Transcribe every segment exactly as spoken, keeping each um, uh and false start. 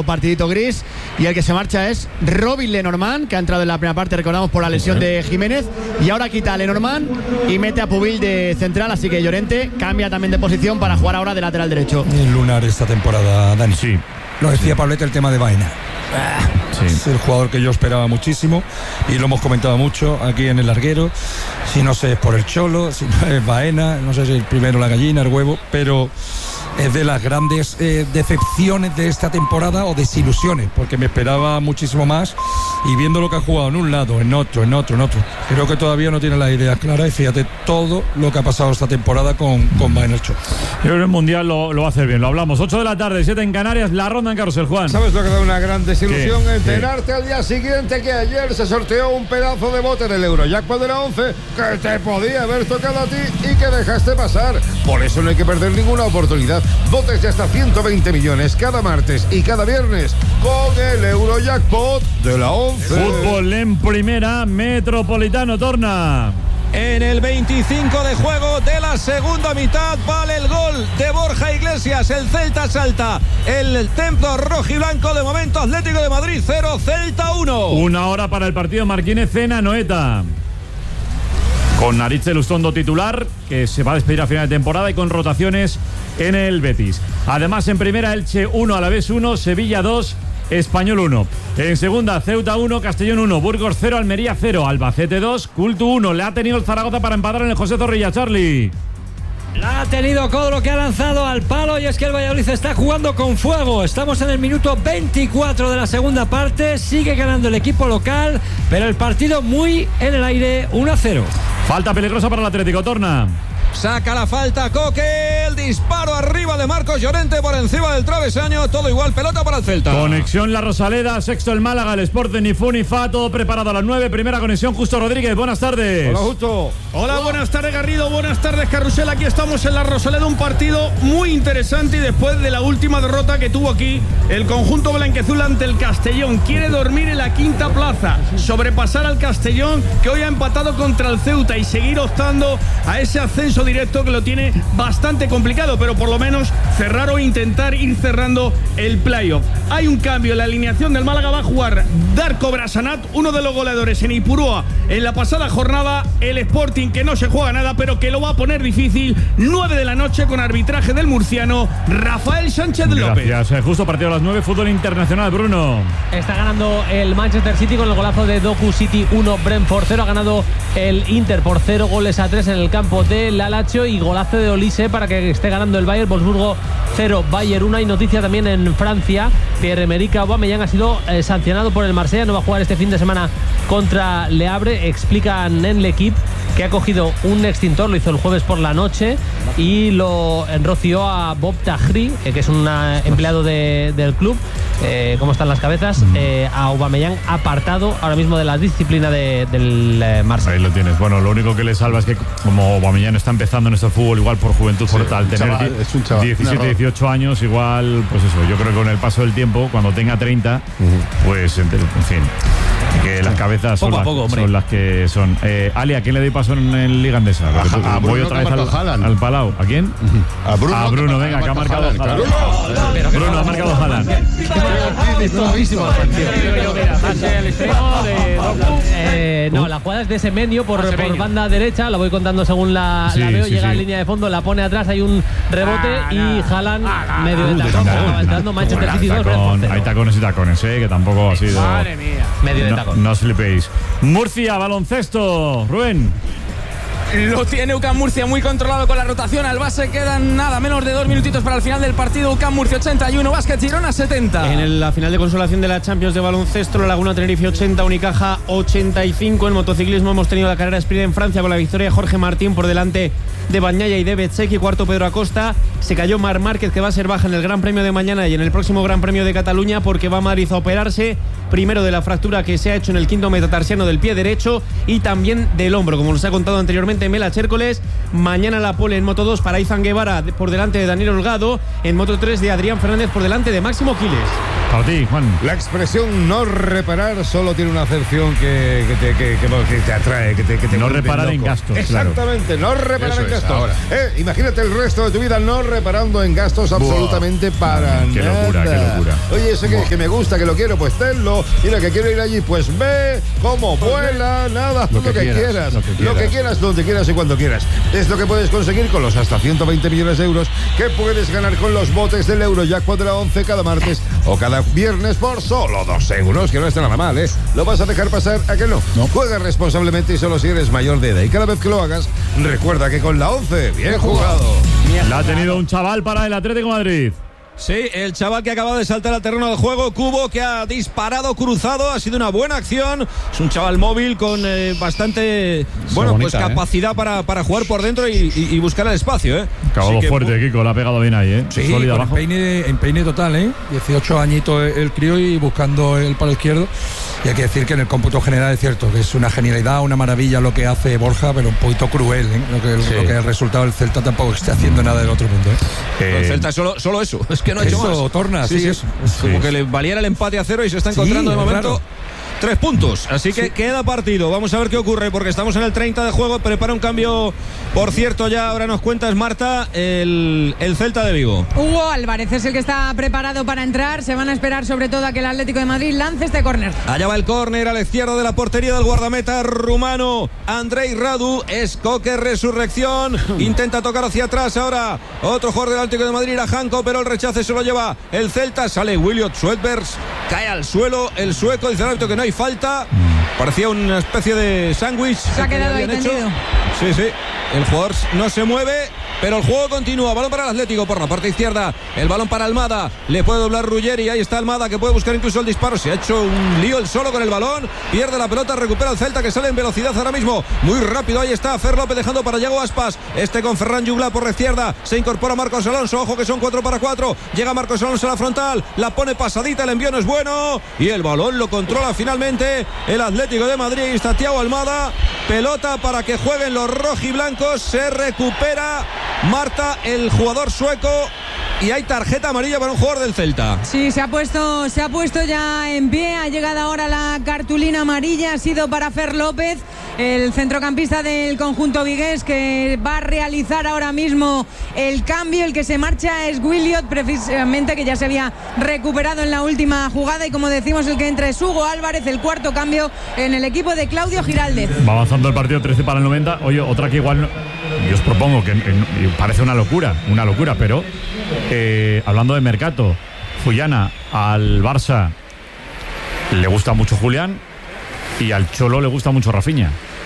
otro partidito gris. Y el que se marcha es Robin Lenormand, que ha entrado en la primera parte, recordamos, por la lesión de Jiménez. Y ahora quita a Lenormand y mete a Pubil de central. Así que Llorente cambia también de posición para jugar ahora de lateral derecho. El lunar esta temporada, Dani. Sí. Lo decía sí. Pablete, el tema de Baena. Sí. Es el jugador que yo esperaba muchísimo y lo hemos comentado mucho aquí en el larguero. Si no sé es por el Cholo, si no es Baena, no sé si el primero la gallina, el huevo, pero es de las grandes eh, decepciones de esta temporada o desilusiones, porque me esperaba muchísimo más y viendo lo que ha jugado en un lado, en otro, en otro, en otro, creo que todavía no tiene las ideas claras y fíjate todo lo que ha pasado esta temporada con, con Baena el Cholo. Yo creo que el Mundial lo, lo va a hacer bien, lo hablamos. ocho de la tarde, siete en Canarias, la ronda en Carrusel, Juan. ¿Sabes lo que da una gran desilusión? ¿Qué? Enterarte ¿Qué? Al día siguiente que ayer se sorteó un pedazo de bote del Eurojackpot de la once que te podía haber tocado a ti y que dejaste pasar. Por eso no hay que perder ninguna oportunidad. Botes de hasta ciento veinte millones cada martes y cada viernes con el Eurojackpot de la once. Fútbol en primera, Metropolitano torna. En el veinticinco de juego de la segunda mitad vale el gol de Borja Iglesias. El Celta salta. El templo rojiblanco, de momento Atlético de Madrid cero, Celta uno. Una hora para el partido Marquínez en Anoeta. Con Aritz Lustondo titular, que se va a despedir a final de temporada, y con rotaciones en el Betis. Además, en primera, Elche uno, Alavés uno, Sevilla dos, Español uno. En segunda, Ceuta uno, Castellón uno, Burgos cero, Almería cero, Albacete dos, Cultu uno. Le ha tenido el Zaragoza para empatar en el José Zorrilla, Charlie. La ha tenido Codro, que ha lanzado al palo, y es que el Valladolid está jugando con fuego. Estamos en el minuto veinticuatro de la segunda parte, sigue ganando el equipo local, pero el partido muy en el aire, uno a cero. Falta peligrosa para el Atlético, torna. Saca la falta Coque, el disparo arriba de Marcos Llorente por encima del travesaño, todo igual, pelota para el Celta. Conexión La Rosaleda, sexto el Málaga, el Sport de ni fu ni fa, todo preparado a las nueve, primera conexión, Justo Rodríguez, buenas tardes. Hola, Justo. Hola, buenas tardes, Garrido, buenas tardes, Carrusel. Aquí estamos en La Rosaleda, un partido muy interesante, y después de la última derrota que tuvo aquí el conjunto blanquiazul ante el Castellón, quiere dormir en la quinta plaza, sobrepasar al Castellón, que hoy ha empatado contra el Ceuta, y seguir optando a ese ascenso directo, que lo tiene bastante complicado, pero por lo menos cerrar o intentar ir cerrando el playoff. Hay un cambio en la alineación del Málaga. Va a jugar Darko Brasanat, uno de los goleadores en Ipurúa en la pasada jornada. El Sporting, que no se juega nada, pero que lo va a poner difícil. nueve de la noche, con arbitraje del murciano Rafael Sánchez López. Gracias, justo partido a las nueve, fútbol internacional, Bruno. Está ganando el Manchester City con el golazo de Doku. City uno, Brentford cero. Ha ganado el Inter por cero goles a tres en el campo de la Lazio, y golazo de Olise para que esté ganando el Bayern. Wolfsburgo cero, Bayern uno. Hay noticia también en Francia: Pierre-Emerick Aubameyang ha sido eh, sancionado por el Marsella, no va a jugar este fin de semana contra Le Havre. Explican en L'Equipe que ha cogido un extintor, lo hizo el jueves por la noche, y lo enroció a Bob Tahri, eh, que es un empleado de, del club. Eh, ¿Cómo están las cabezas? Eh, a Aubameyang apartado ahora mismo de la disciplina de, del eh, Marsella. Ahí lo tienes. Bueno, lo único que le salva es que, como Aubameyang está empezando en este fútbol, igual por juventud, sí, por tal, tener chaval, es un chaval, diecisiete, dieciocho años, igual, pues eso, yo creo que con el paso del tiempo, cuando tenga treinta, uh-huh. pues, en fin, que las cabezas son, las, poco, son las que son. Eh, Ali, ¿a quién le doy paso en el Liga Andesa? A, tú, a voy Bruno, otra vez al, al Palau. ¿A quién? A Bruno. A Bruno, venga, que ha marcado Haaland. Haaland. Bruno, Bruno ha marcado Haaland. Eh, no, la jugada es de Semenyo por, por banda derecha, la voy contando según la, sí, la veo, sí, llega sí. a línea de fondo, la pone atrás, hay un rebote ah, y Haaland ah, medio de tacón, acaba entrando Manchester City dos. Hay tacones y tacones, eh, que tampoco ha sido. Madre mía. Medio de tacón. No, no slipéis. Murcia, baloncesto, Rubén. Lo tiene UCAM Murcia muy controlado con la rotación. Al base quedan nada menos de dos minutitos para el final del partido. UCAM Murcia ochenta y uno, Básquet Girona setenta. En el, la final de consolación de la Champions de baloncesto, la Laguna Tenerife ochenta, Unicaja ochenta y cinco. En motociclismo hemos tenido la carrera sprint en Francia con la victoria de Jorge Martín por delante de Bagnaia y de Bezzecchi. Cuarto Pedro Acosta. Se cayó Marc Márquez, que va a ser baja en el Gran Premio de mañana y en el próximo Gran Premio de Cataluña, porque va a Madrid a operarse. Primero de la fractura que se ha hecho en el quinto metatarsiano del pie derecho y también del hombro, como nos ha contado anteriormente Mela Chércoles. Mañana la pole en Moto dos para Izan Guevara por delante de Daniel Holgado. En Moto tres de Adrián Fernández por delante de Máximo Quiles. Para ti, Juan. La expresión no reparar solo tiene una acepción que, que, te, que, que, que te atrae, que te, que te No vuelve reparar loco. en gastos. Exactamente, Claro. no reparar Eso en es, gastos. ahora. Eh, imagínate el resto de tu vida no reparando en gastos absolutamente para Qué nada. locura, qué locura. Oye, ese que, que me gusta, que lo quiero, pues tenlo. Mira, que quiero ir allí, pues ve, cómo vuela, nada, Lo lo, que que, quieras, quieras, lo que lo que quieras. quieras, donde quieras y cuando quieras. Es lo que puedes conseguir con los hasta ciento veinte millones de euros que puedes ganar con los botes del Eurojackpot de la once cada martes o cada viernes por solo dos euros, que no está nada mal, ¿eh? ¿Lo vas a dejar pasar? ¿A que no? No. Juega responsablemente y solo si eres mayor de edad. Y cada vez que lo hagas, recuerda que con la once, bien jugado. La ha tenido un chaval para el Atlético de Madrid. Sí, el chaval que acaba de saltar al terreno de juego, Cubo, que ha disparado cruzado, ha sido una buena acción. Es un chaval móvil con eh, bastante, bueno, bonita, pues capacidad ¿eh? para, para jugar por dentro y, y- y buscar el espacio, ¿eh? Acabado Así que, fuerte, Kiko. La ha pegado bien ahí, ¿eh? Sí, Sólida con abajo. empeine, empeine total, ¿eh? dieciocho añitos el crío y buscando el palo izquierdo. Y hay que decir que en el cómputo general es cierto que es una genialidad, una maravilla lo que hace Borja, pero un poquito cruel, ¿eh? Lo que, Sí. lo que el resultado del Celta tampoco está haciendo nada del otro mundo, ¿eh? Eh, el Celta solo, solo eso, es que no ha hecho Eso, más. torna, sí, eso. Como Sí. que le valiera el empate a cero y se está Sí, encontrando de momento claro. tres puntos. Así que queda partido. Vamos a ver qué ocurre porque estamos en el treinta de juego. Prepara un cambio, por cierto, ya ahora nos cuentas, Marta, el, el Celta de Vigo. Hugo Álvarez es el que está preparado para entrar. Se van a esperar sobre todo a que el Atlético de Madrid lance este córner. Allá va el córner a la izquierda de la portería del guardameta rumano Andrei Radu. Es Coque Resurrección. Intenta tocar hacia atrás ahora. Otro jugador del Atlético de Madrid, a Janko, pero el rechace se lo lleva el Celta. Sale Williot Schwedbergs. Cae al suelo el sueco. Dice el árbitro que no hay falta. Parecía una especie de sándwich. Se ha que quedado ahí habían hecho. tendido. Sí, sí. El jugador no se mueve, pero el juego continúa. Balón para el Atlético por la parte izquierda. El balón para Almada. Le puede doblar Ruggeri. Ahí está Almada, que puede buscar incluso el disparo. Se ha hecho un lío el solo con el balón. Pierde la pelota, recupera el Celta, que sale en velocidad ahora mismo. Muy rápido. Ahí está Fer López dejando para Yago Aspas. Este con Ferran Jugla por la izquierda. Se incorpora Marcos Alonso. Ojo que son cuatro para cuatro. Llega Marcos Alonso a la frontal. La pone pasadita. El envío no es bueno. Y el balón lo controla finalmente el Atlético de Madrid. Ahí está Thiago Almada. Pelota para que jueguen los rojiblancos. Se recupera Marta, el jugador sueco. Y hay tarjeta amarilla para un jugador del Celta. Sí, se ha puesto, se ha puesto ya en pie. Ha llegado ahora la cartulina amarilla. Ha sido para Fer López, el centrocampista del conjunto vigués, que va a realizar ahora mismo el cambio. El que se marcha es Williot, precisamente, que ya se había recuperado en la última jugada. Y como decimos, el que entra es Hugo Álvarez, el cuarto cambio en el equipo de Claudio Giraldez. Va avanzando el partido, trece para el noventa. Oye, otra que igual, no- yo os propongo que en- y parece una locura, una locura, pero eh, hablando de mercado, Fullana al Barça le gusta mucho Julián y al Cholo le gusta mucho Rafinha.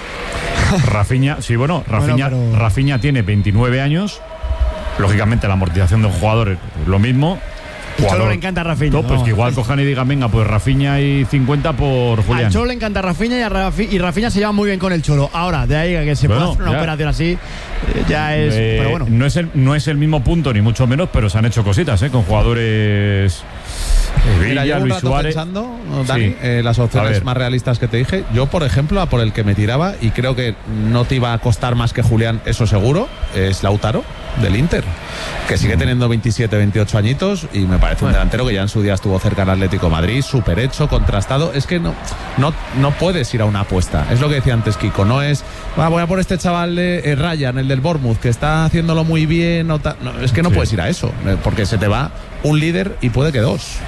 Rafinha, sí, bueno, Rafinha, Bueno, pero- Rafinha tiene veintinueve años. Lógicamente la amortización de un jugador es lo mismo. Cholo Jugador- le encanta Rafinha, No, pues no. que igual cojan y digan, venga, pues Rafinha y cincuenta por Julián. Al Cholo le encanta Rafinha y, a Rafi- y Rafinha se lleva muy bien con el Cholo. Ahora, de ahí a que se Bueno, pueda hacer una ya. operación así, eh, ya es. Eh, pero bueno. no, es el, no es el mismo punto, ni mucho menos, pero se han hecho cositas, ¿eh? Con jugadores. eh, Mira, Villa, llevo un Luis rato Suárez. pensando, Dani, Sí. eh, las A opciones ver. más realistas que te dije. Yo, por ejemplo, a por el que me tiraba, y creo que no te iba a costar más que Julián, eso seguro, es Lautaro, del Inter, que sigue teniendo veintisiete, veintiocho añitos, y me parece un delantero que ya en su día estuvo cerca al Atlético de Madrid, súper hecho, contrastado. Es que no, no, no puedes ir a una apuesta. Es lo que decía antes Kiko, no es, "Va, voy a por este chaval de eh, Ryan, el del Bournemouth, que está haciéndolo muy bien. O ta-". No, es que no Sí. puedes ir a eso, eh, porque se te va un líder y puede que dos.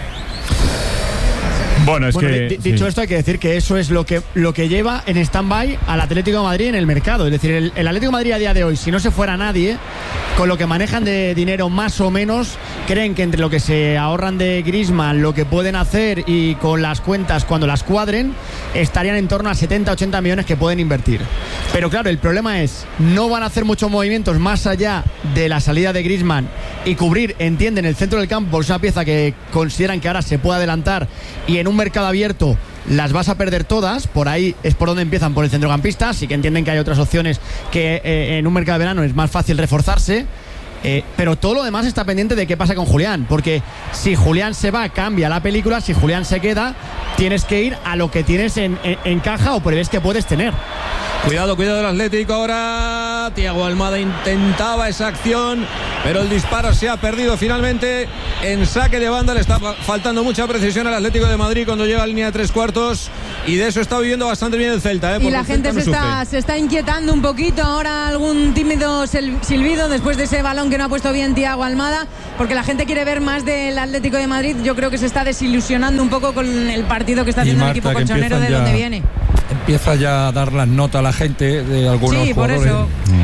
Bueno, es Bueno, que. di- dicho sí. esto, hay que decir que eso es lo que, lo que lleva en stand-by al Atlético de Madrid en el mercado. Es decir, el, el Atlético de Madrid a día de hoy, si no se fuera nadie, con lo que manejan de dinero más o menos, creen que entre lo que se ahorran de Griezmann, lo que pueden hacer y con las cuentas cuando las cuadren, estarían en torno a setenta, ochenta millones que pueden invertir. Pero claro, el problema es, no van a hacer muchos movimientos más allá de la salida de Griezmann y cubrir, entienden, el centro del campo, es una pieza que consideran que ahora se puede adelantar y en un mercado abierto las vas a perder todas. Por ahí es por donde empiezan, por el centrocampista. Sí que entienden que hay otras opciones, que eh, en un mercado de verano es más fácil reforzarse. Eh, pero todo lo demás está pendiente de qué pasa con Julián, porque si Julián se va, cambia la película. Si Julián se queda, tienes que ir a lo que tienes en, en, en caja o prevés que puedes tener. Cuidado, cuidado del Atlético ahora. Almada. Thiago Almada intentaba esa acción, pero el disparo se ha perdido finalmente en saque de banda. Le está faltando mucha precisión al Atlético de Madrid cuando llega a línea de tres cuartos, y de eso está viviendo bastante bien el Celta, ¿eh? Y la gente se está, se está inquietando un poquito. Ahora algún tímido silbido después de ese balón que no ha puesto bien Thiago Almada, porque la gente quiere ver más del Atlético de Madrid. Yo creo que se está desilusionando un poco con el partido que está haciendo el equipo colchonero de donde viene. Empieza ya a dar las notas a la gente de algunos sí, jugadores. Por eso.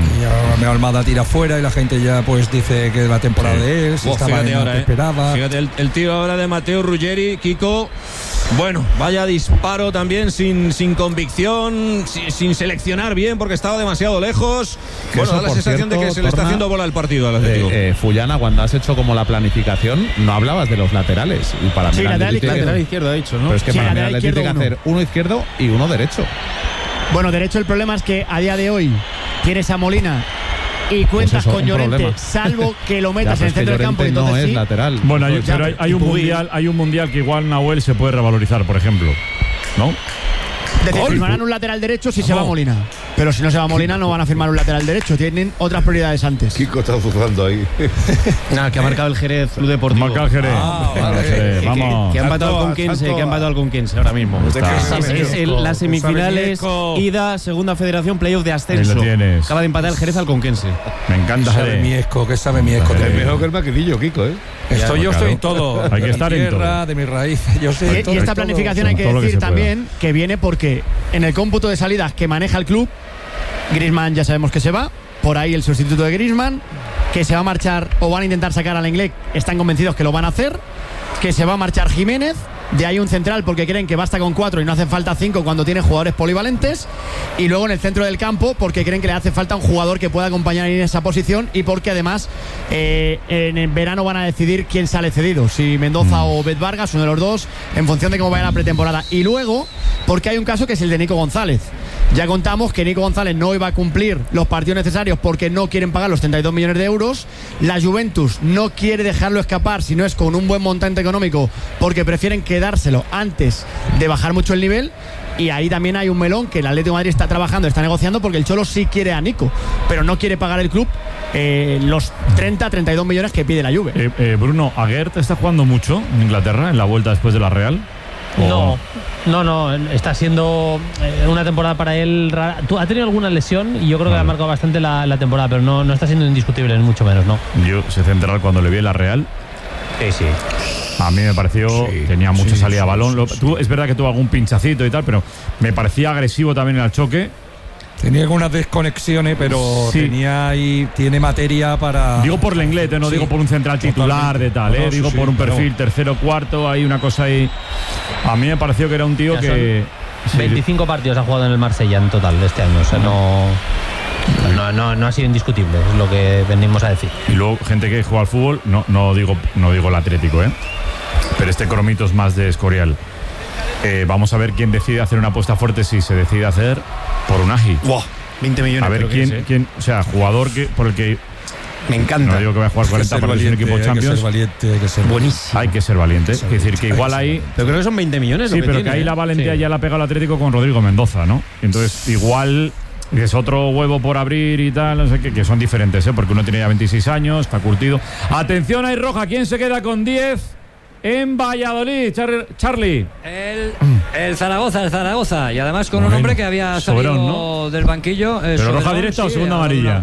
Y ahora Almada tira fuera y la gente ya pues dice que es la temporada sí. de él, si oh, estaba en ahora, eh. esperaba. Fíjate el, el tiro ahora de Mateo Ruggeri, Kiko. Bueno, vaya disparo también sin, sin convicción, sin, sin seleccionar bien porque estaba demasiado lejos. Que bueno, eso, da la sensación cierto, de que se le está torna, haciendo bola al partido al Atlético. Eh, eh, Fullana, cuando has hecho como la planificación, no hablabas de los laterales. Y para sí, mí lateral, tiene, lateral izquierdo ha dicho, ¿no? Pero es que sí, para mí el izquierdo tiene que hacer uno izquierdo y uno derecho. Bueno, derecho, el problema es que a día de hoy tienes a Molina y cuentas pues eso, con Llorente, salvo que lo metas ya, en el centro del campo. Y entonces no sí. es lateral. Bueno, hay, entonces, pero hay, hay un mundial, hay un mundial que igual Nahuel se puede revalorizar, por ejemplo, ¿no? Es decir, firmarán un lateral derecho si se va Molina. Pero si no se va Molina, no van a firmar un lateral derecho. Tienen otras prioridades antes. Kiko está azuzando ahí. Nada, que ha marcado el Jerez Club Deportivo. Marca el Jerez. Ah, vale. el Jerez. Que, vamos. Que ha empatado con Conquense, que ha empatado con Conquense ahora mismo. Está. Es, es el, las semifinales, ida, segunda federación, playoff de ascenso. Ahí lo tienes. Acaba de empatar el Jerez al Conquense. Me encanta sabe Jerez. Miesco, que sabe Miesco. Es mejor que el maquinillo, Kiko, ¿eh? Estoy, yo claro. estoy en todo. Hay que estar en tierra, todo. de mis raíces. Yo sé Y, todo, y esta todo. planificación hay que todo decir que también que viene porque en el cómputo de salidas que maneja el club, Griezmann ya sabemos que se va. Por ahí el sustituto de Griezmann, que se va a marchar o van a intentar sacar a Lenglet, están convencidos que lo van a hacer. Que se va a marchar Jiménez. De ahí un central porque creen que basta con cuatro y no hacen falta cinco cuando tiene jugadores polivalentes. Y luego en el centro del campo porque creen que le hace falta un jugador que pueda acompañar en esa posición. Y porque además eh, en el verano van a decidir quién sale cedido, si Mendoza mm. o Bet Vargas, uno de los dos, en función de cómo vaya la pretemporada. Y luego porque hay un caso que es el de Nico González. Ya contamos que Nico González no iba a cumplir los partidos necesarios porque no quieren pagar los treinta y dos millones de euros. La Juventus no quiere dejarlo escapar si no es con un buen montante económico porque prefieren quedárselo antes de bajar mucho el nivel. Y ahí también hay un melón que el Atlético de Madrid está trabajando, está negociando porque el Cholo sí quiere a Nico, pero no quiere pagar el club eh, los treinta, treinta y dos millones que pide la Juve. Eh, eh, Bruno, ¿Aguert está jugando mucho en Inglaterra en la vuelta después de la Real? No, no, no, está siendo una temporada para él rara. ¿Tú has tenido alguna lesión? Y yo creo que ha marcado bastante la, la temporada, pero no, no está siendo indiscutible, ni mucho menos, ¿no? Yo sé central cuando le vi en la Real. Sí, sí. A mí me pareció, sí, tenía mucha sí, salida a sí, balón. sí, Lo, sí. tú, es verdad que tuvo algún pinchacito y tal, pero me parecía agresivo también en el choque. Tenía algunas desconexiones, pero Sí. tenía ahí, tiene materia para. Digo por Lenglet, ¿eh? no Sí, digo por un central titular totalmente. de tal, ¿eh? No, no, digo sí, por un claro. perfil tercero, cuarto, hay una cosa ahí. A mí me pareció que era un tío Ya que. sí, veinticinco partidos ha jugado en el Marsella en total de este año, o sea, no, no, no, no ha sido indiscutible, es lo que venimos a decir. Y luego gente que juega al fútbol, no, no digo, no digo el Atlético, ¿eh? Pero este Cromito es más de Escorial. Eh, vamos a ver quién decide hacer una apuesta fuerte, si se decide hacer por Unai. Wow, veinte millones. A ver creo que quién, es, ¿eh? quién, o sea, jugador que por el que Me encanta. no digo que va a jugar cuarenta partidos en un equipo Hay que Champions. ser valiente, hay que ser Buenísimo. Hay que ser valiente. Es decir, que igual ahí. Pero creo que son veinte millones. Sí, lo que pero tiene, que ahí ¿eh? la valentía Sí. ya la ha pegado el Atlético con Rodrigo Mendoza, ¿no? Entonces, igual es otro huevo por abrir y tal, no sé qué, que son diferentes, ¿eh? Porque uno tiene ya veintiséis años, está curtido. Atención, hay roja. ¿Quién se queda con diez en Valladolid? Char- Charlie. El, el Zaragoza, el Zaragoza. Y además con un Bueno, hombre que había salido Soberón, ¿no? del banquillo. eh, ¿Pero roja Soberón, directa o sí, segunda a- amarilla?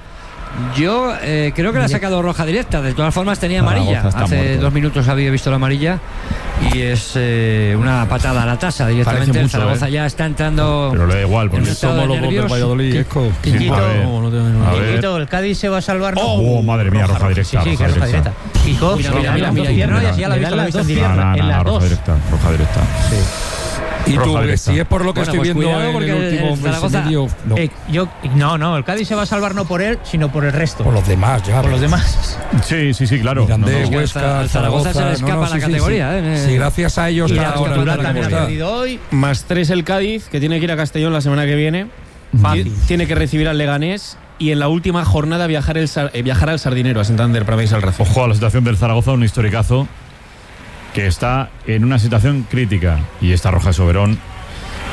Yo eh, creo que le ha sacado roja directa. De todas formas tenía amarilla. Zaragoza está Hace muerto. dos minutos había visto la amarilla. Y es eh, una patada a la tasa directamente. Parece El mucho, Zaragoza ¿eh? ya está entrando. Pero le da igual, porque en un estado de somos los dos del nervios. Valladolid, Qui- Esco. Sí, Quiquito, a ver. no, no tengo- A ver. Quiquito, el Cádiz se va a salvar. ¿no? Oh, madre mía, roja directa. Sí, sí, que es roja directa. Quico, Mira, mira, mira, mira, mira, mira, mira, mira, ya la he le visto, dan la he las visto dos en piernas. No, no, en no, las roja dos. directa, roja directa. Y tú, Roja directa. si es por lo que Bueno, estoy pues viendo cuidado, en porque el último el mes y Zaragoza- medio, no, Eh, yo, no, no, el Cádiz se va a salvar no por él, sino por el resto. por los demás, ya. Por los demás. Sí, sí, sí, claro. Mirandés, No, no. que al Huesca, Zaragoza Zaragoza, se le escapa no, no, la sí, sí, categoría, sí. ¿eh? Sí, gracias a ellos Y está la ahora en la Escatura también ha categoría. perdido hoy. Más tres el Cádiz, que tiene que ir a Castellón la semana que viene. Fácil. Tiene que recibir al Leganés. Y en la última jornada viajar, el, Sar- eh, viajar al Sardinero, a Santander, para verse al Rezo. Ojo a la situación del Zaragoza, un historicazo que está en una situación crítica. Y esta roja de Soberón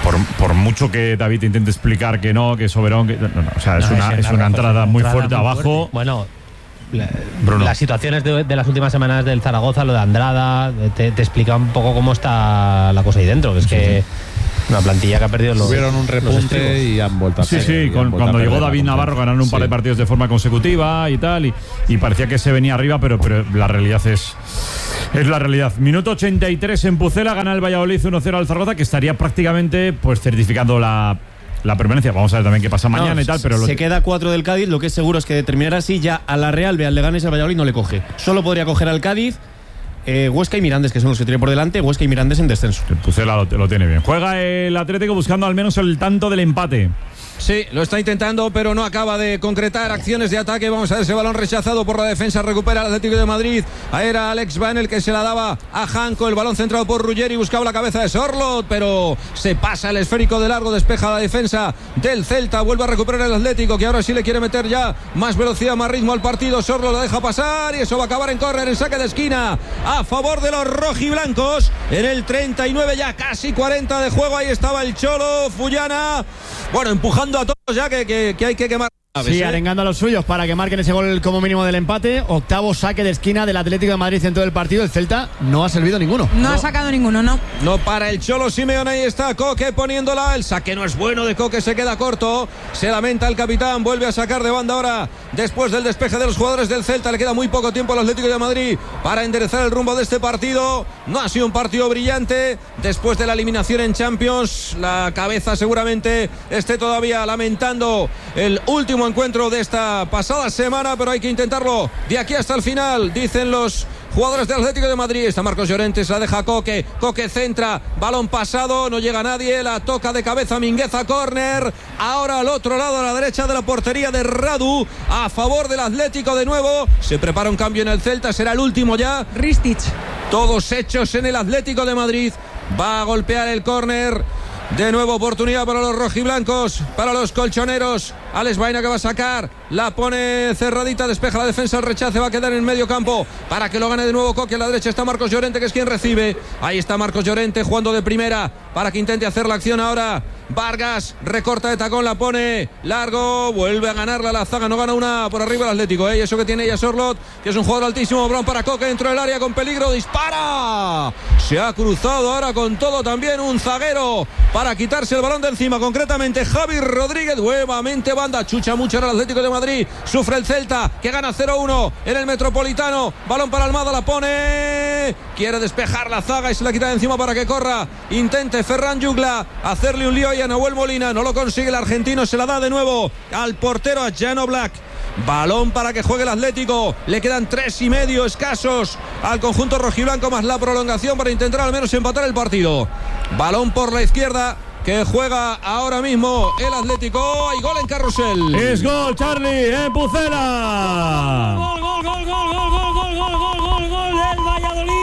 por, por mucho que David intente explicar que no, que Soberón, que, no, no, o sea, es No, una, es es una una entrada muy entrada fuerte muy abajo. fuerte. Bueno, la- Bruno. las situaciones de, de las últimas semanas del Zaragoza, lo de Andrada, te, te explica un poco cómo está la cosa ahí dentro, que es que una plantilla que ha perdido los Tuvieron un los repunte estribos. y han vuelto a Sí, perder, y sí, han con- vuelto a cuando perder llegó la David confianza. Navarro ganaron un par de Sí. partidos de forma consecutiva y tal, y, y parecía que se venía arriba, pero, pero la realidad es, es la realidad. Minuto ochenta y tres en Pucela, gana el Valladolid uno cero al Zaragoza, que estaría prácticamente pues certificando la, la permanencia. Vamos a ver también qué pasa mañana No, y tal, pero lo se que- queda cuatro del Cádiz. Lo que es seguro es que de terminar así, ya a la Real, al Leganés y al Valladolid no le coge. Solo podría coger al Cádiz, eh, Huesca y Mirandés, que son los que tiene por delante. Huesca y Mirandés en descenso. el Pucela lo, lo tiene bien. Juega el Atlético buscando al menos el tanto del empate. Sí, lo está intentando, pero no acaba de concretar acciones de ataque. Vamos a ver ese balón rechazado por la defensa. Recupera el Atlético de Madrid. Ahí era Alex Van el que se la daba a Janko. El balón centrado por Ruggeri. Buscaba la cabeza de Sorlot, pero se pasa el esférico de largo. Despeja la defensa del Celta. Vuelve a recuperar el Atlético, que ahora sí le quiere meter ya más velocidad, más ritmo al partido. Sorlot la deja pasar y eso va a acabar en córner, en saque de esquina a favor de los rojiblancos. En el treinta y nueve, ya casi cuarenta de juego. Ahí estaba el Cholo Fullana. Bueno, empujando a todos ya que, que, que hay que quemar. Sí, ¿eh? arengando a los suyos para que marquen ese gol como mínimo del empate. Octavo saque de esquina del Atlético de Madrid en todo el partido. El Celta no ha servido ninguno. No, ha sacado ninguno, no. No para el Cholo Simeone, ahí está Coque poniéndola. El saque no es bueno de Coque, se queda corto. Se lamenta el capitán, vuelve a sacar de banda ahora. Después del despeje de los jugadores del Celta, le queda muy poco tiempo al Atlético de Madrid para enderezar el rumbo de este partido. No ha sido un partido brillante. Después de la eliminación en Champions, la cabeza seguramente esté todavía lamentando el último encuentro de esta pasada semana, pero hay que intentarlo de aquí hasta el final, dicen los jugadores del Atlético de Madrid. Está Marcos Llorente, se la deja Coque. Coque centra, balón pasado, no llega nadie, la toca de cabeza Mingueza, córner. Ahora al otro lado, a la derecha de la portería de Radu, a favor del Atlético de nuevo. Se prepara un cambio en el Celta, será el último ya. Ristic. Todos hechos en el Atlético de Madrid. Va a golpear el córner. De nuevo oportunidad para los rojiblancos, para los colchoneros. Alex Baena que va a sacar, la pone cerradita, despeja la defensa, el rechace va a quedar en medio campo para que lo gane de nuevo Coque. A la derecha está Marcos Llorente, que es quien recibe. Ahí está Marcos Llorente jugando de primera para que intente hacer la acción ahora. Vargas recorta de tacón, la pone largo, vuelve a ganarla la zaga, no gana una por arriba el Atlético, ¿eh? Y eso que tiene ella Sorlot, que es un jugador altísimo. Brown para Coque dentro del área con peligro, dispara. Se ha cruzado ahora con todo también un zaguero para quitarse el balón de encima, concretamente Javi Rodríguez. Nuevamente banda, chucha mucho en el Atlético de Madrid. Sufre el Celta, que gana cero uno en el Metropolitano. Balón para Almada, la pone. Quiere despejar la zaga y se la quita de encima para que corra. Intente Ferran Jugla hacerle un lío ahí a Nahuel Molina. No lo consigue el argentino, se la da de nuevo al portero, a Jano Black. Balón para que juegue el Atlético. Le quedan tres y medio escasos al conjunto rojiblanco, más la prolongación para intentar al menos empatar el partido. Balón por la izquierda que juega ahora mismo el Atlético. Hay gol en Carrusel. Es gol, Charlie, en Pucela. Gol, gol, gol, gol, gol, gol, gol, gol, gol, gol, gol del Valladolid.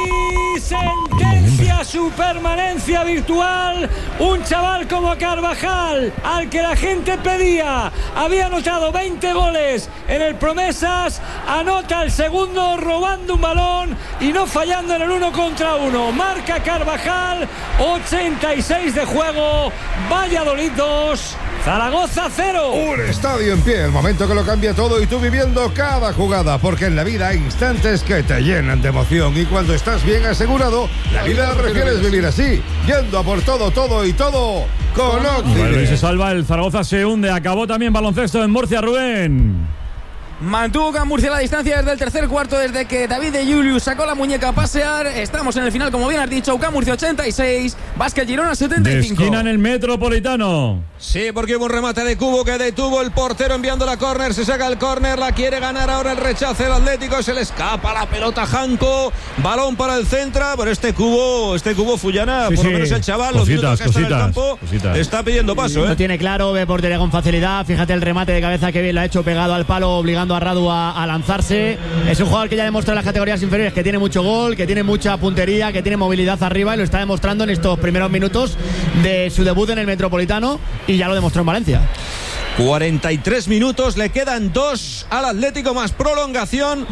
Sentencia su permanencia virtual. Un chaval como Carvajal, al que la gente pedía, había anotado veinte goles en el Promesas, anota el segundo robando un balón y no fallando en el uno contra uno. Marca Carvajal, ochenta y seis de juego. Valladolid dos, Zaragoza cero. Un estadio en pie, el momento que lo cambia todo y tú viviendo cada jugada, porque en la vida hay instantes que te llenan de emoción y cuando estás bien asegurado, la vida la prefieres vivir así, yendo a por todo, todo y todo con Valladolid se Occident. salva, el Zaragoza se hunde. Acabó también baloncesto en Murcia, Rubén. Mantuvo Can Murcia la distancia desde el tercer cuarto, desde que David de Julius sacó la muñeca a pasear. Estamos en el final, como bien has dicho. Can Murcia ochenta y seis, Vázquez Girona setenta De y cinco. esquina en el Metropolitano. Sí, porque hubo un remate de Cubo que detuvo el portero enviando la córner. Se saca el córner, la quiere ganar ahora el rechace del Atlético. Se le escapa la pelota a Janko. Balón para el centro, pero este Cubo, este Cubo Fullana, Sí, por lo sí. menos el chaval, los Cositas, minutos que está en el cositas, campo, cositas. está pidiendo paso, No ¿eh? tiene claro, ve portería con facilidad. Fíjate el remate de cabeza que bien lo ha hecho, pegado al palo, obligando a Radu a, a lanzarse. Es un jugador que ya demostró en las categorías inferiores que tiene mucho gol, que tiene mucha puntería, que tiene movilidad arriba y lo está demostrando en estos primeros minutos de su debut en el Metropolitano y ya lo demostró en Valencia. cuarenta y tres minutos, le quedan dos al Atlético más prolongación.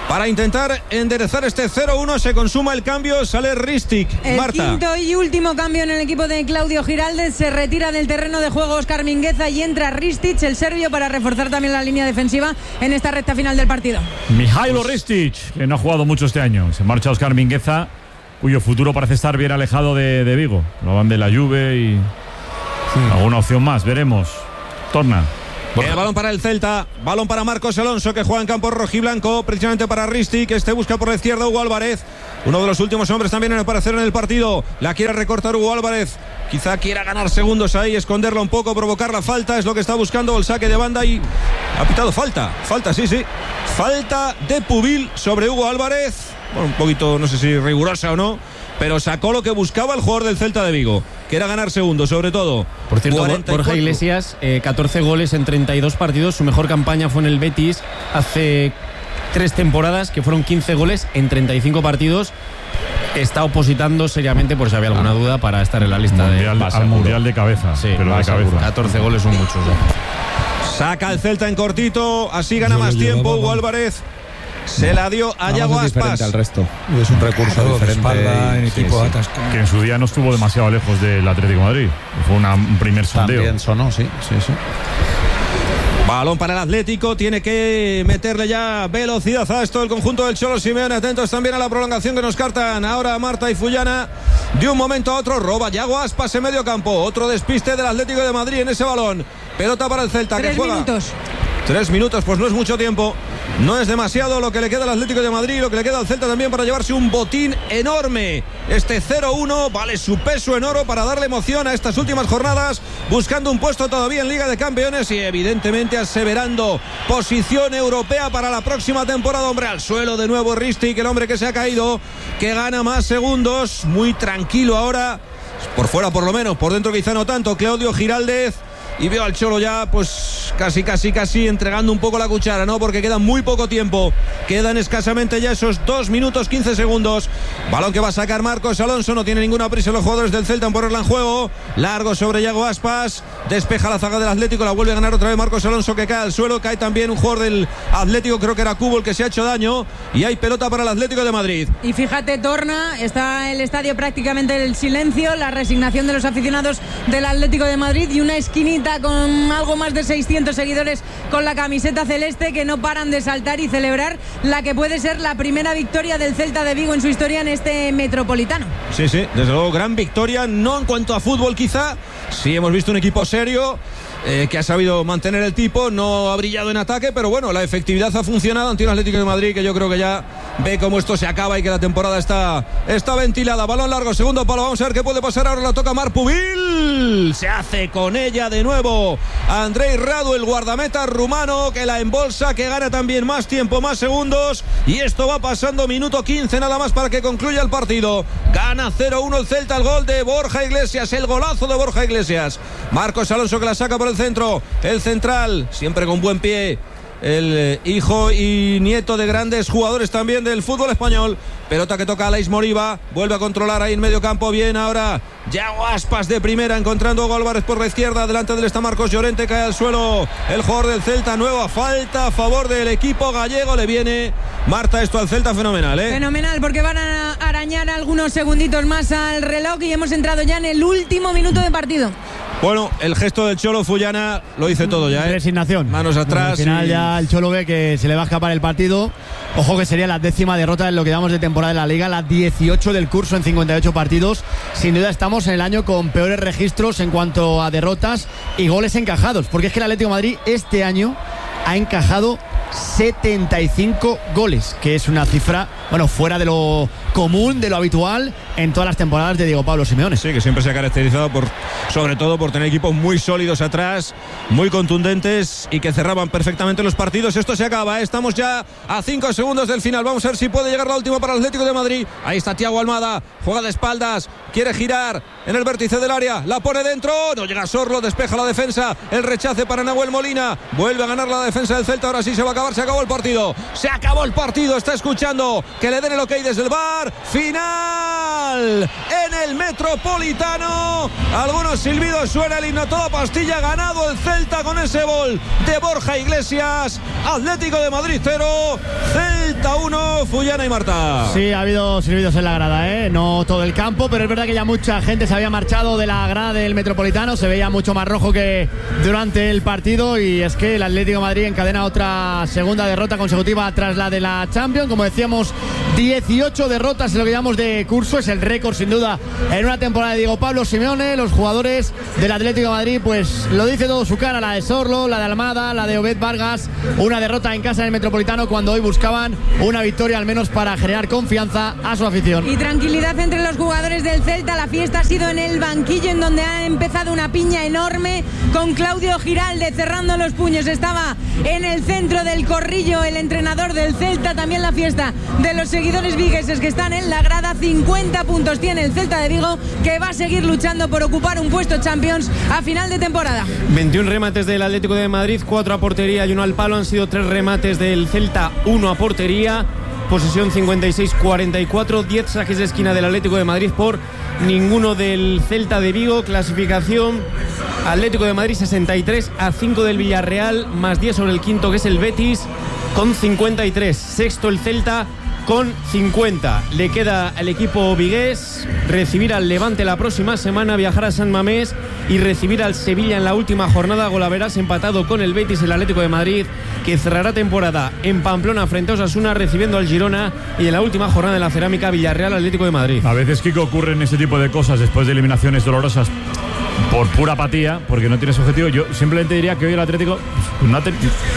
para intentar enderezar este cero uno. Se consuma el cambio, sale Ristic. El Marta. quinto y último cambio en el equipo de Claudio Giraldez. Se retira del terreno de juego Óscar Mingueza y entra Ristic, el serbio, para reforzar también la línea defensiva en esta recta final del partido. Mihailo Ristic, que no ha jugado mucho este año. Se marcha Óscar Mingueza, cuyo futuro parece estar bien alejado de, de Vigo. Lo van de la Juve y sí. Alguna opción más, veremos. Torna. El balón para el Celta, balón para Marcos Alonso, que juega en campo rojiblanco, precisamente para Ristic. Este busca por la izquierda Hugo Álvarez, uno de los últimos hombres también en aparecer en el partido. La quiere recortar Hugo Álvarez, quizá quiera ganar segundos ahí, esconderla un poco, provocar la falta, es lo que está buscando el saque de banda. Y ha pitado falta, falta, sí, sí, falta de Pubil sobre Hugo Álvarez. Bueno, un poquito, no sé si rigurosa o no, pero sacó lo que buscaba el jugador del Celta de Vigo, que era ganar segundos, sobre todo. Por cierto, cuarenta y cuatro. Borja Iglesias, eh, catorce goles en treinta y dos partidos. Su mejor campaña fue en el Betis hace tres temporadas, que fueron quince goles en treinta y cinco partidos. Está opositando seriamente, por si había alguna duda, para estar en la lista mundial, de... Al seguro. Mundial de cabeza, sí, pero de cabeza. catorce goles son muchos. ¿eh? Saca el Celta en cortito, así gana Yo más tiempo Hugo Álvarez. Se la dio a Yago Aspas. Al resto. Es un recurso claro, diferente de espalda, en sí, equipo sí. atascado. Que en su día no estuvo demasiado lejos del Atlético de Madrid. Fue una, un primer sondeo. También sonó, sí, sí, sí. Balón para el Atlético, tiene que meterle ya velocidad a esto el conjunto del Cholo Simeone. Atentos también a la prolongación que nos cartan ahora Marta y Fullana. De un momento a otro roba Yago Aspas en medio campo. Otro despiste del Atlético de Madrid en ese balón. Pelota para el Celta. Tres que juega. minutos. Tres minutos, pues no es mucho tiempo. No es demasiado lo que le queda al Atlético de Madrid, lo que le queda al Celta también para llevarse un botín enorme. Este cero uno vale su peso en oro para darle emoción a estas últimas jornadas, buscando un puesto todavía en Liga de Campeones y evidentemente aseverando posición europea para la próxima temporada. Hombre, al suelo de nuevo Ristic, el hombre que se ha caído, que gana más segundos, muy tranquilo ahora, por fuera por lo menos, por dentro quizá no tanto, Claudio Giraldez. Y veo al Cholo ya, pues casi, casi, casi entregando un poco la cuchara, ¿no? Porque queda muy poco tiempo. Quedan escasamente ya esos dos minutos quince segundos. Balón que va a sacar Marcos Alonso. No tiene ninguna prisa los jugadores del Celta en ponerla en juego. Largo sobre Yago Aspas. Despeja la zaga del Atlético. La vuelve a ganar otra vez Marcos Alonso, que cae al suelo. Cae también un jugador del Atlético, creo que era Cubo, el que se ha hecho daño. Y hay pelota para el Atlético de Madrid. Y fíjate, Torna, está el estadio prácticamente en silencio. La resignación de los aficionados del Atlético de Madrid y una esquinita con algo más de seiscientos seguidores con la camiseta celeste que no paran de saltar y celebrar la que puede ser la primera victoria del Celta de Vigo en su historia en este Metropolitano. Sí, sí, desde luego gran victoria, no en cuanto a fútbol quizá, sí hemos visto un equipo serio, eh, que ha sabido mantener el tipo, no ha brillado en ataque, pero bueno, la efectividad ha funcionado ante un Atlético de Madrid que yo creo que ya ve cómo esto se acaba y que la temporada está, está ventilada. Balón largo, segundo palo, vamos a ver qué puede pasar ahora. La toca Marc Pubil, se hace con ella de nuevo Andrei Radu, el guardameta rumano, que la embolsa, que gana también más tiempo, más segundos, y esto va pasando minuto quince nada más para que concluya el partido. Gana cero uno el Celta, el gol de Borja Iglesias, el golazo de Borja Iglesias. Marcos Alonso que la saca por el centro, el central, siempre con buen pie, el hijo y nieto de grandes jugadores también del fútbol español. Pelota que toca a Aleix Moriba, vuelve a controlar ahí en medio campo, bien ahora Yago Aspas de primera, encontrando a Hugo Álvarez por la izquierda, delante de él está Marcos Llorente, cae al suelo el jugador del Celta. Nueva falta a favor del equipo gallego, le viene Marta esto al Celta fenomenal, ¿eh? Fenomenal, porque van a arañar algunos segunditos más al reloj y hemos entrado ya en el último minuto de partido. Bueno, el gesto del Cholo Fullana lo dice todo ya, ¿eh? Resignación. Manos atrás. Al final y... ya el Cholo ve que se le va a escapar el partido. Ojo que sería la décima derrota en lo que damos de temporada de la Liga, la dieciocho del curso en cincuenta y ocho partidos. Sin duda estamos en el año con peores registros en cuanto a derrotas y goles encajados, porque es que el Atlético de Madrid este año ha encajado setenta y cinco goles, que es una cifra, bueno, fuera de lo común, de lo habitual en todas las temporadas de Diego Pablo Simeone. Sí, que siempre se ha caracterizado por, sobre todo por tener equipos muy sólidos atrás, muy contundentes y que cerraban perfectamente los partidos. Esto se acaba, ¿eh? Estamos ya a cinco segundos del final. Vamos a ver si puede llegar la última para el Atlético de Madrid. Ahí está Thiago Almada, juega de espaldas, quiere girar en el vértice del área, la pone dentro, no llega Sorlo, despeja la defensa, el rechace para Nahuel Molina, vuelve a ganar la defensa del Celta. Ahora sí se va a acabar, se acabó el partido, se acabó el partido, está escuchando que le den el ok desde el V A R. Final en el Metropolitano, algunos silbidos, suena el himno a toda pastilla. Ganado el Celta con ese gol de Borja Iglesias. Atlético de Madrid cero, Celta Celta uno, Fullana y Marta. Sí, ha habido silbidos en la grada, ¿eh? No todo el campo, pero es verdad que ya mucha gente se había marchado de la grada del Metropolitano. Se veía mucho más rojo que durante el partido. Y es que el Atlético de Madrid encadena otra segunda derrota consecutiva tras la de la Champions. Como decíamos, dieciocho derrotas en lo que llamamos de curso. Es el récord, sin duda, en una temporada de Diego Pablo Simeone. Los jugadores del Atlético de Madrid, pues lo dice todo su cara. La de Sorlo, la de Almada, la de Obed Vargas. Una derrota en casa en el Metropolitano cuando hoy buscaban una victoria al menos para generar confianza a su afición. Y tranquilidad entre los jugadores del Celta. La fiesta ha sido en el banquillo, en donde ha empezado una piña enorme con Claudio Giralde cerrando los puños. Estaba en el centro del corrillo el entrenador del Celta. También la fiesta de los seguidores vigueses que están en la grada. cincuenta puntos tiene el Celta de Vigo, que va a seguir luchando por ocupar un puesto Champions a final de temporada. veintiún remates del Atlético de Madrid, cuatro a portería y uno al palo. Han sido tres remates del Celta, uno a portería. Posesión cincuenta y seis cuarenta y cuatro, diez saques de esquina del Atlético de Madrid por ninguno del Celta de Vigo. Clasificación: Atlético de Madrid sesenta y tres a cinco del Villarreal, más diez sobre el quinto, que es el Betis, con cincuenta y tres. Sexto el Celta con cincuenta. Le queda al equipo vigués recibir al Levante la próxima semana, viajar a San Mamés y recibir al Sevilla en la última jornada. Golaveras empatado con el Betis, el Atlético de Madrid, que cerrará temporada en Pamplona frente a Osasuna, recibiendo al Girona, y en la última jornada de la Cerámica, Villarreal Atlético de Madrid. A veces, Kiko, ocurren ese tipo de cosas después de eliminaciones dolorosas por pura apatía, porque no tienes objetivo. Yo simplemente diría que hoy el Atlético no ha ten...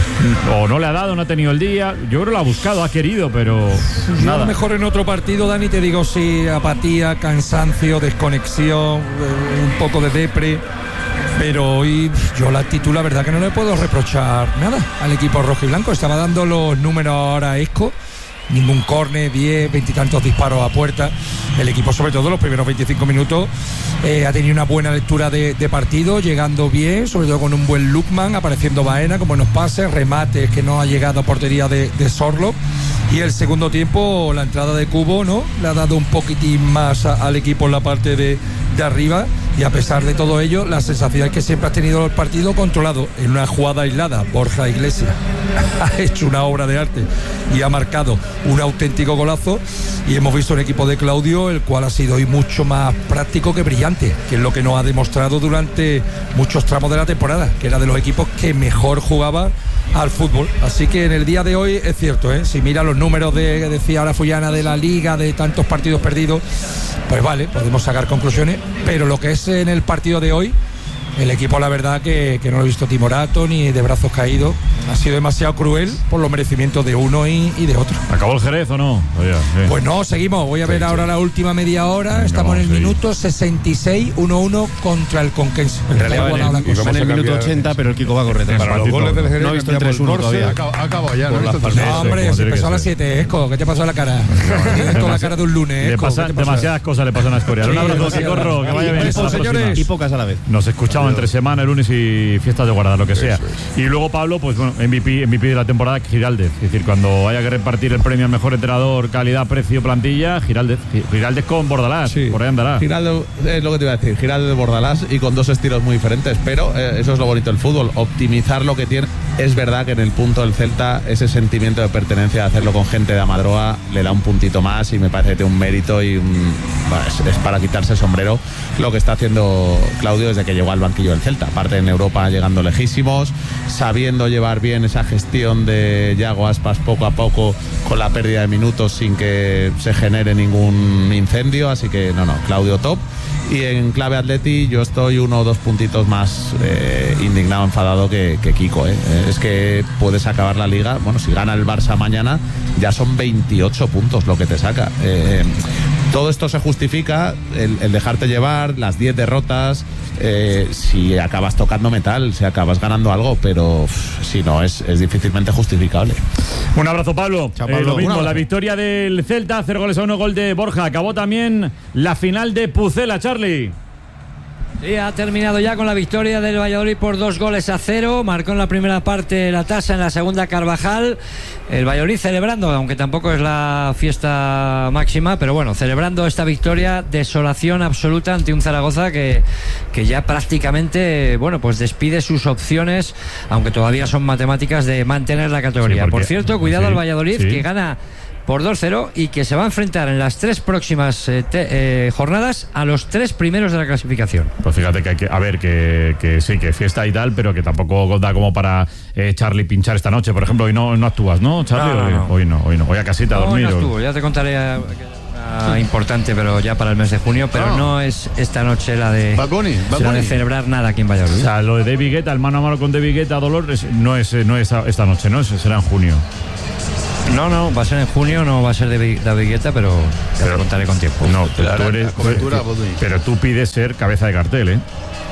o no le ha dado, no ha tenido el día. Yo creo que lo ha buscado, ha querido, pero Yo nada. a lo mejor en otro partido, Dani, te digo sí, apatía, cansancio, desconexión, un poco de depre. Pero hoy yo la actitud, la verdad que no le puedo reprochar nada al equipo rojo y blanco. Estaba dando los números ahora a Esco. Ningún córner, diez, veintitantos disparos a puerta. El equipo, sobre todo los primeros veinticinco minutos, eh, ha tenido una buena lectura de, de partido, llegando bien, sobre todo con un buen Lukman, apareciendo Baena con buenos pases, remates que no ha llegado a portería de, de Sorlo. Y el segundo tiempo, la entrada de Cubo, ¿no?, le ha dado un poquitín más a, al equipo en la parte de, de arriba. Y a pesar de todo ello, la sensación es que siempre has tenido el partido controlado. En una jugada aislada, Borja Iglesias ha hecho una obra de arte y ha marcado un auténtico golazo. Y hemos visto un equipo de Claudio, el cual ha sido hoy mucho más práctico que brillante, que es lo que nos ha demostrado durante muchos tramos de la temporada, que era de los equipos que mejor jugaba al fútbol. Así que en el día de hoy es cierto, ¿eh? Si mira los números de, que decía ahora Fullana, de la liga, de tantos partidos perdidos, pues vale, podemos sacar conclusiones, pero lo que es en el partido de hoy, el equipo, la verdad que, que no lo he visto timorato ni de brazos caídos. Ha sido demasiado cruel por los merecimientos de uno y, y de otro. ¿Acabó el Jerez o no? Oye, sí. Pues no, seguimos. Voy a ver sí, ahora sí. la última media hora. Venga, Estamos en el sí. minuto sesenta y seis, uno uno contra el Conquense. En realidad va en el, en el minuto ochenta, pero el Kiko va a correr. Para los goles del Jerez no ha visto el tres uno todavía. Ha acabado ya. Por ¿no? las Esto No, hombre, se empezó a las siete, Esco. ¿Qué te pasó a la cara? Tienes toda la cara de un lunes, Le Esco. pasa, demasiadas cosas le pasan a Escorial. Un abrazo, Chicorro, que vaya bien. Eso, señores. Y pocas a la vez. Nos escuchamos entre semana, el lunes y fiestas de guardar, lo que sea. Y luego Pablo, pues bueno, M V P, M V P de la temporada, Giraldez. Es decir, cuando haya que repartir el premio al mejor entrenador, calidad, precio, plantilla, Giraldez. Giraldez con Bordalás, sí. Por ahí andará. Giraldez es lo que te iba a decir, Giraldez de Bordalás, y con dos estilos muy diferentes, pero eh, eso es lo bonito del fútbol, optimizar lo que tiene. Es verdad que en el punto del Celta ese sentimiento de pertenencia, de hacerlo con gente de Amadroa, le da un puntito más y me parece que tiene un mérito y un, bueno, es, es para quitarse el sombrero lo que está haciendo Claudio desde que llegó al banquillo del Celta. Aparte en Europa llegando lejísimos, sabiendo llevar bien esa gestión de Yago Aspas poco a poco con la pérdida de minutos sin que se genere ningún incendio, así que no, no, Claudio top. Y en clave Atleti yo estoy uno o dos puntitos más eh, indignado, enfadado que, que Kiko, ¿eh? Es que puedes acabar la liga, bueno, si gana el Barça mañana ya son veintiocho puntos lo que te saca. Eh, todo esto se justifica, el, el dejarte llevar, las diez derrotas, eh, si acabas tocando metal, si acabas ganando algo, pero uff, si no, es, es difícilmente justificable. Un abrazo, Pablo. Chao, Pablo. Eh, lo mismo, Un la victoria del Celta, cero goles a uno, gol de Borja. Acabó también la final de Pucela, Charlie. Y ha terminado ya con la victoria del Valladolid por dos goles a cero. Marcó en la primera parte la tasa, en la segunda Carvajal. El Valladolid celebrando, aunque tampoco es la fiesta máxima, pero bueno, celebrando esta victoria. Desolación absoluta ante un Zaragoza que, que ya prácticamente, bueno, pues despide sus opciones, aunque todavía son matemáticas, de mantener la categoría. Sí, porque, por cierto, cuidado sí, al Valladolid, sí, que gana por dos cero y que se va a enfrentar en las tres próximas eh, te, eh, jornadas a los tres primeros de la clasificación. Pues fíjate que hay que, a ver, que, que sí, que fiesta y tal, pero que tampoco da como para eh, Charlie pinchar esta noche, por ejemplo. Hoy no, no actúas, ¿no, Charlie? No, no, no. Hoy no, hoy no, hoy a casita no, a dormir. Hoy no estuvo, ya te contaré a, a, importante, pero ya para el mes de junio, pero no, no es esta noche la de, Bad Bunny, Bad la Bunny. de celebrar nada aquí en Valladolid. O sea, lo de David Guetta, el mano a mano con David Guetta, dolor, es, no es no es esta noche, ¿no? Será en junio. No, no, va a ser en junio, no va a ser de David Guetta, pero te lo contaré con tiempo. No, tú, tú eres, cobertura, tú, pero tú pides ser cabeza de cartel, ¿eh?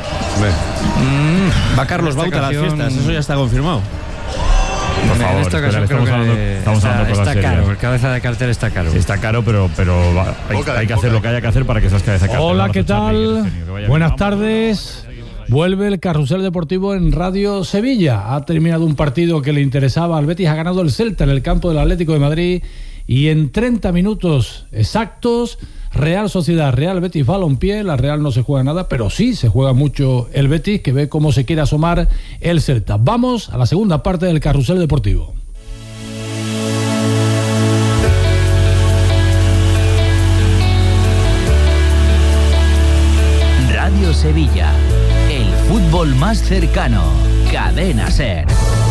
Mm, va Carlos Bauta a las fiestas, eso ya está confirmado. Por favor, en esta ocasión creo que hablando, estamos está, hablando está cosas caro, serias. el cabeza de cartel está caro. Sí, está caro, pero, pero va, hay, hay que hacer lo que haya que hacer para que seas cabeza de cartel. Hola, Vamos ¿qué tal? Buenas tardes. Vuelve el carrusel deportivo en Radio Sevilla. Ha terminado un partido que le interesaba al Betis. Ha ganado el Celta en el campo del Atlético de Madrid. Y en treinta minutos exactos, Real Sociedad, Real Betis Balompié. La Real no se juega nada, pero sí se juega mucho el Betis, que ve cómo se quiere asomar el Celta. Vamos a la segunda parte del carrusel deportivo. Radio Sevilla. El fútbol más cercano. Cadena SER.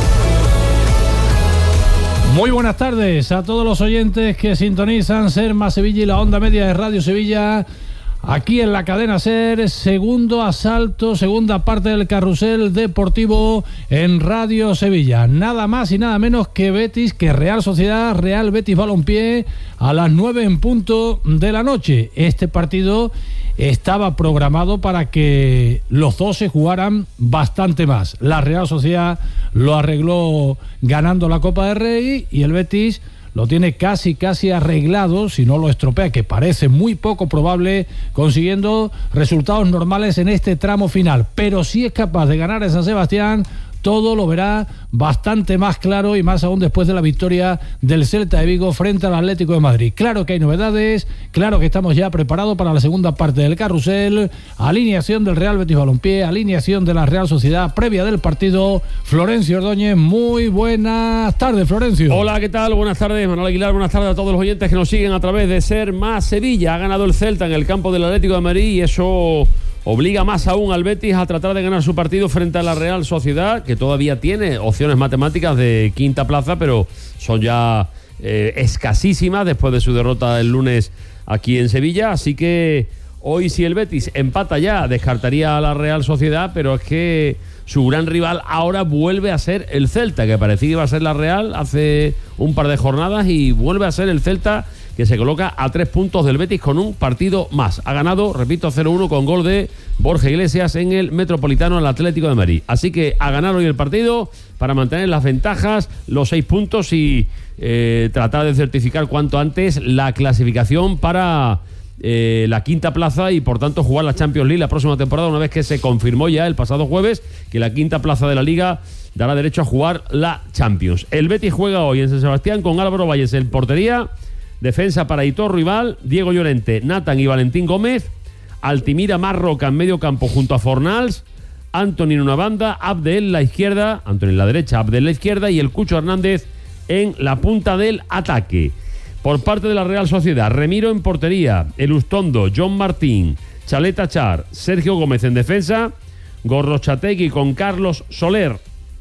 Muy buenas tardes a todos los oyentes que sintonizan SER más Sevilla y la onda media de Radio Sevilla. Aquí en la cadena SER, segundo asalto, segunda parte del carrusel deportivo en Radio Sevilla. Nada más y nada menos que Betis, que Real Sociedad, Real Betis Balompié, a las nueve en punto de la noche. Este partido estaba programado para que los dos se jugaran bastante más. La Real Sociedad lo arregló ganando la Copa del Rey y el Betis lo tiene casi casi arreglado, si no lo estropea, que parece muy poco probable, consiguiendo resultados normales en este tramo final. Pero si es capaz de ganar en San Sebastián, todo lo verá bastante más claro, y más aún después de la victoria del Celta de Vigo frente al Atlético de Madrid. Claro que hay novedades, claro que estamos ya preparados para la segunda parte del carrusel. Alineación del Real Betis Balompié, alineación de la Real Sociedad previa del partido. Florencio Ordóñez, muy buenas tardes, Florencio. Hola, ¿qué tal? Buenas tardes, Manuel Aguilar. Buenas tardes a todos los oyentes que nos siguen a través de SER más Sevilla. Ha ganado el Celta en el campo del Atlético de Madrid y eso obliga más aún al Betis a tratar de ganar su partido frente a la Real Sociedad, que todavía tiene opciones matemáticas de quinta plaza, pero son ya eh, escasísimas después de su derrota el lunes aquí en Sevilla. Así que hoy, si el Betis empata ya, descartaría a la Real Sociedad, pero es que su gran rival ahora vuelve a ser el Celta, que parecía que iba a ser la Real hace un par de jornadas, y vuelve a ser el Celta, que se coloca a tres puntos del Betis con un partido más. Ha ganado, repito, cero uno con gol de Borja Iglesias en el Metropolitano al Atlético de Madrid. Así que a ganar hoy el partido para mantener las ventajas, los seis puntos y eh, tratar de certificar cuanto antes la clasificación para eh, la quinta plaza y por tanto jugar la Champions League la próxima temporada, una vez que se confirmó ya el pasado jueves que la quinta plaza de la Liga dará derecho a jugar la Champions. El Betis juega hoy en San Sebastián con Álvaro Valles en portería. Defensa para Aitor Rival, Diego Llorente, Nathan y Valentín Gómez, Altimira Marroca en medio campo junto a Fornals, Antoni en una banda, Abdel en la izquierda, Antoni en la derecha, Abdel en la izquierda y el Cucho Hernández en la punta del ataque. Por parte de la Real Sociedad, Remiro en portería, Elustondo, John Martín, Chaleta Char, Sergio Gómez en defensa, Gorrochategui con Carlos Soler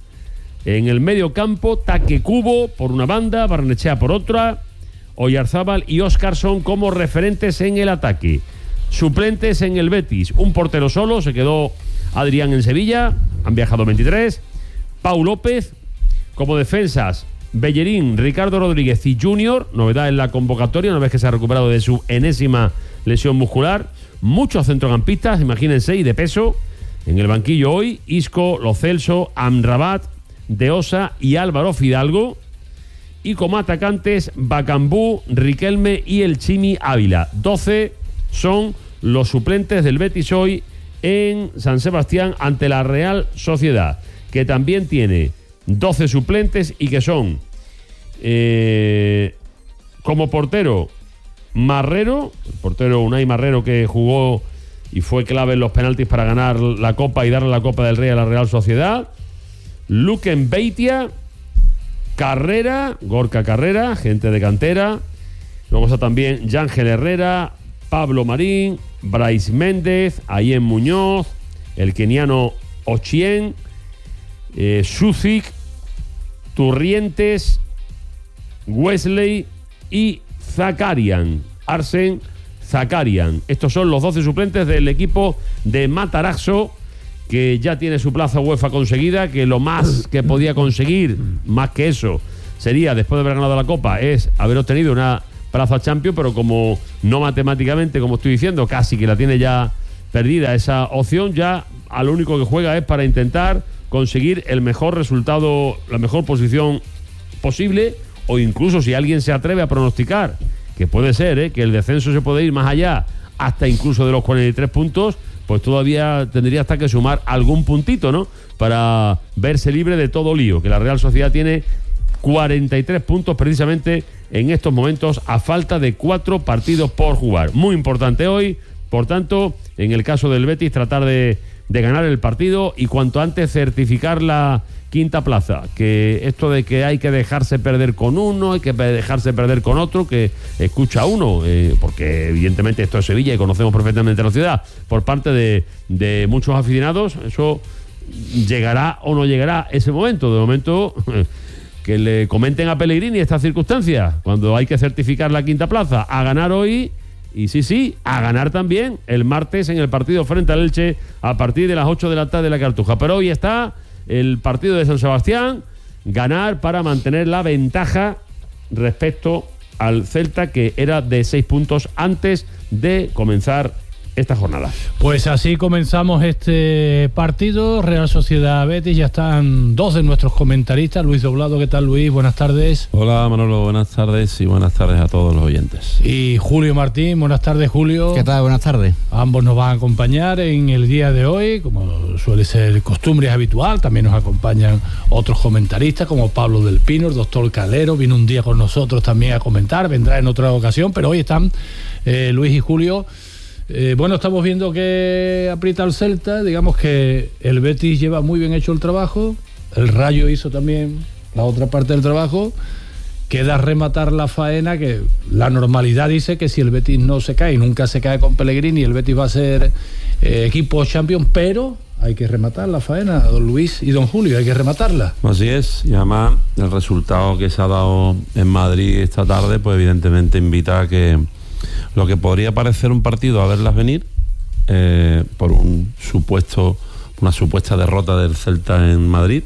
en el medio campo, Taque Cubo por una banda, Barnechea por otra, Oyarzábal y Óscarson como referentes en el ataque. Suplentes en el Betis, un portero solo, se quedó Adrián en Sevilla, han viajado veintitrés, Pau López, como defensas Bellerín, Ricardo Rodríguez y Junior, novedad en la convocatoria una vez que se ha recuperado de su enésima lesión muscular. Muchos centrocampistas, imagínense, y de peso en el banquillo hoy: Isco, Lo Celso, Amrabat, De Osa y Álvaro Fidalgo. Y como atacantes, Bacambú, Riquelme y el Chimi Ávila. doce son los suplentes del Betis hoy en San Sebastián ante la Real Sociedad, que también tiene doce suplentes y que son eh, como portero Marrero, el portero Unai Marrero, que jugó y fue clave en los penaltis para ganar la Copa y darle la Copa del Rey a la Real Sociedad. Luquen Beitia, Carrera, Gorka Carrera, gente de cantera. Luego está también Yángel Herrera, Pablo Marín, Brais Méndez, Ayem Muñoz, el keniano Ochien, eh, Suzik, Turrientes, Wesley y Zakarian, Arsen Zakarian. Estos son los doce suplentes del equipo de Matarazzo, que ya tiene su plaza UEFA conseguida, que lo más que podía conseguir, más que eso, sería, después de haber ganado la Copa, es haber obtenido una plaza Champions, pero como no matemáticamente, como estoy diciendo, casi que la tiene ya perdida esa opción, ya a lo único que juega es para intentar conseguir el mejor resultado, la mejor posición posible, o incluso si alguien se atreve a pronosticar, que puede ser, ¿eh? que el descenso se puede ir más allá, hasta incluso de los cuarenta y tres puntos, pues todavía tendría hasta que sumar algún puntito, ¿no? Para verse libre de todo lío, que la Real Sociedad tiene cuarenta y tres puntos precisamente en estos momentos, a falta de cuatro partidos por jugar. Muy importante hoy, por tanto, en el caso del Betis, tratar de, de ganar el partido y cuanto antes certificar la quinta plaza, que esto de que hay que dejarse perder con uno, hay que dejarse perder con otro, que escucha uno, eh, porque evidentemente esto es Sevilla y conocemos perfectamente la ciudad, por parte de, de muchos aficionados, eso llegará o no llegará ese momento. De momento, que le comenten a Pellegrini esta circunstancia, cuando hay que certificar la quinta plaza, a ganar hoy, y sí, sí, a ganar también el martes en el partido frente al Elche a partir de las ocho de la tarde de la Cartuja. Pero hoy está el partido de San Sebastián, ganar para mantener la ventaja respecto al Celta, que era de seis puntos antes de comenzar esta jornada. Pues así comenzamos este partido, Real Sociedad Betis. Ya están dos de nuestros comentaristas. Luis Doblado, ¿qué tal, Luis? Buenas tardes. Hola, Manolo, buenas tardes y buenas tardes a todos los oyentes. Y Julio Martín, buenas tardes, Julio. ¿Qué tal? Buenas tardes. Ambos nos van a acompañar en el día de hoy, como suele ser costumbre, es habitual. También nos acompañan otros comentaristas como Pablo del Pino, el doctor Calero, vino un día con nosotros también a comentar, vendrá en otra ocasión, pero hoy están eh, Luis y Julio. Eh, bueno, estamos viendo que aprieta el Celta, digamos que el Betis lleva muy bien hecho el trabajo, el Rayo hizo también la otra parte del trabajo, queda rematar la faena, que la normalidad dice que si el Betis no se cae, nunca se cae con Pellegrini, el Betis va a ser eh, equipo champion, pero hay que rematar la faena, don Luis y don Julio, hay que rematarla. Así es, y además el resultado que se ha dado en Madrid esta tarde, pues evidentemente invita a que lo que podría parecer un partido a verlas venir, eh, por un supuesto, una supuesta derrota del Celta en Madrid,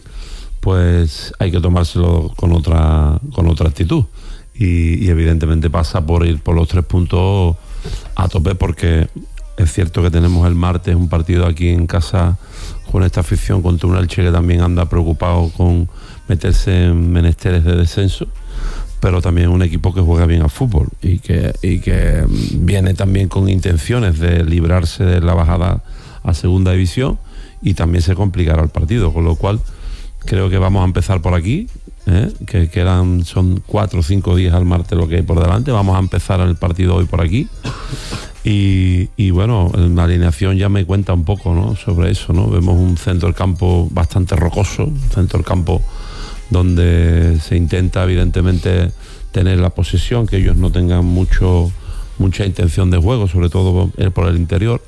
pues hay que tomárselo con otra, con otra actitud. Y, y evidentemente pasa por ir por los tres puntos a tope, porque es cierto que tenemos el martes un partido aquí en casa con esta afición contra un Elche que también anda preocupado con meterse en menesteres de descenso, pero también un equipo que juega bien al fútbol y que, y que viene también con intenciones de librarse de la bajada a segunda división, y también se complicará el partido, con lo cual creo que vamos a empezar por aquí, ¿eh? que quedan, son cuatro o cinco días al martes lo que hay por delante. Vamos a empezar el partido hoy por aquí, y, y bueno, la alineación ya me cuenta un poco, ¿no?, sobre eso, ¿no? Vemos un centro del campo bastante rocoso, un centro del campo donde se intenta evidentemente tener la posesión, que ellos no tengan mucho mucha intención de juego, sobre todo por el interior,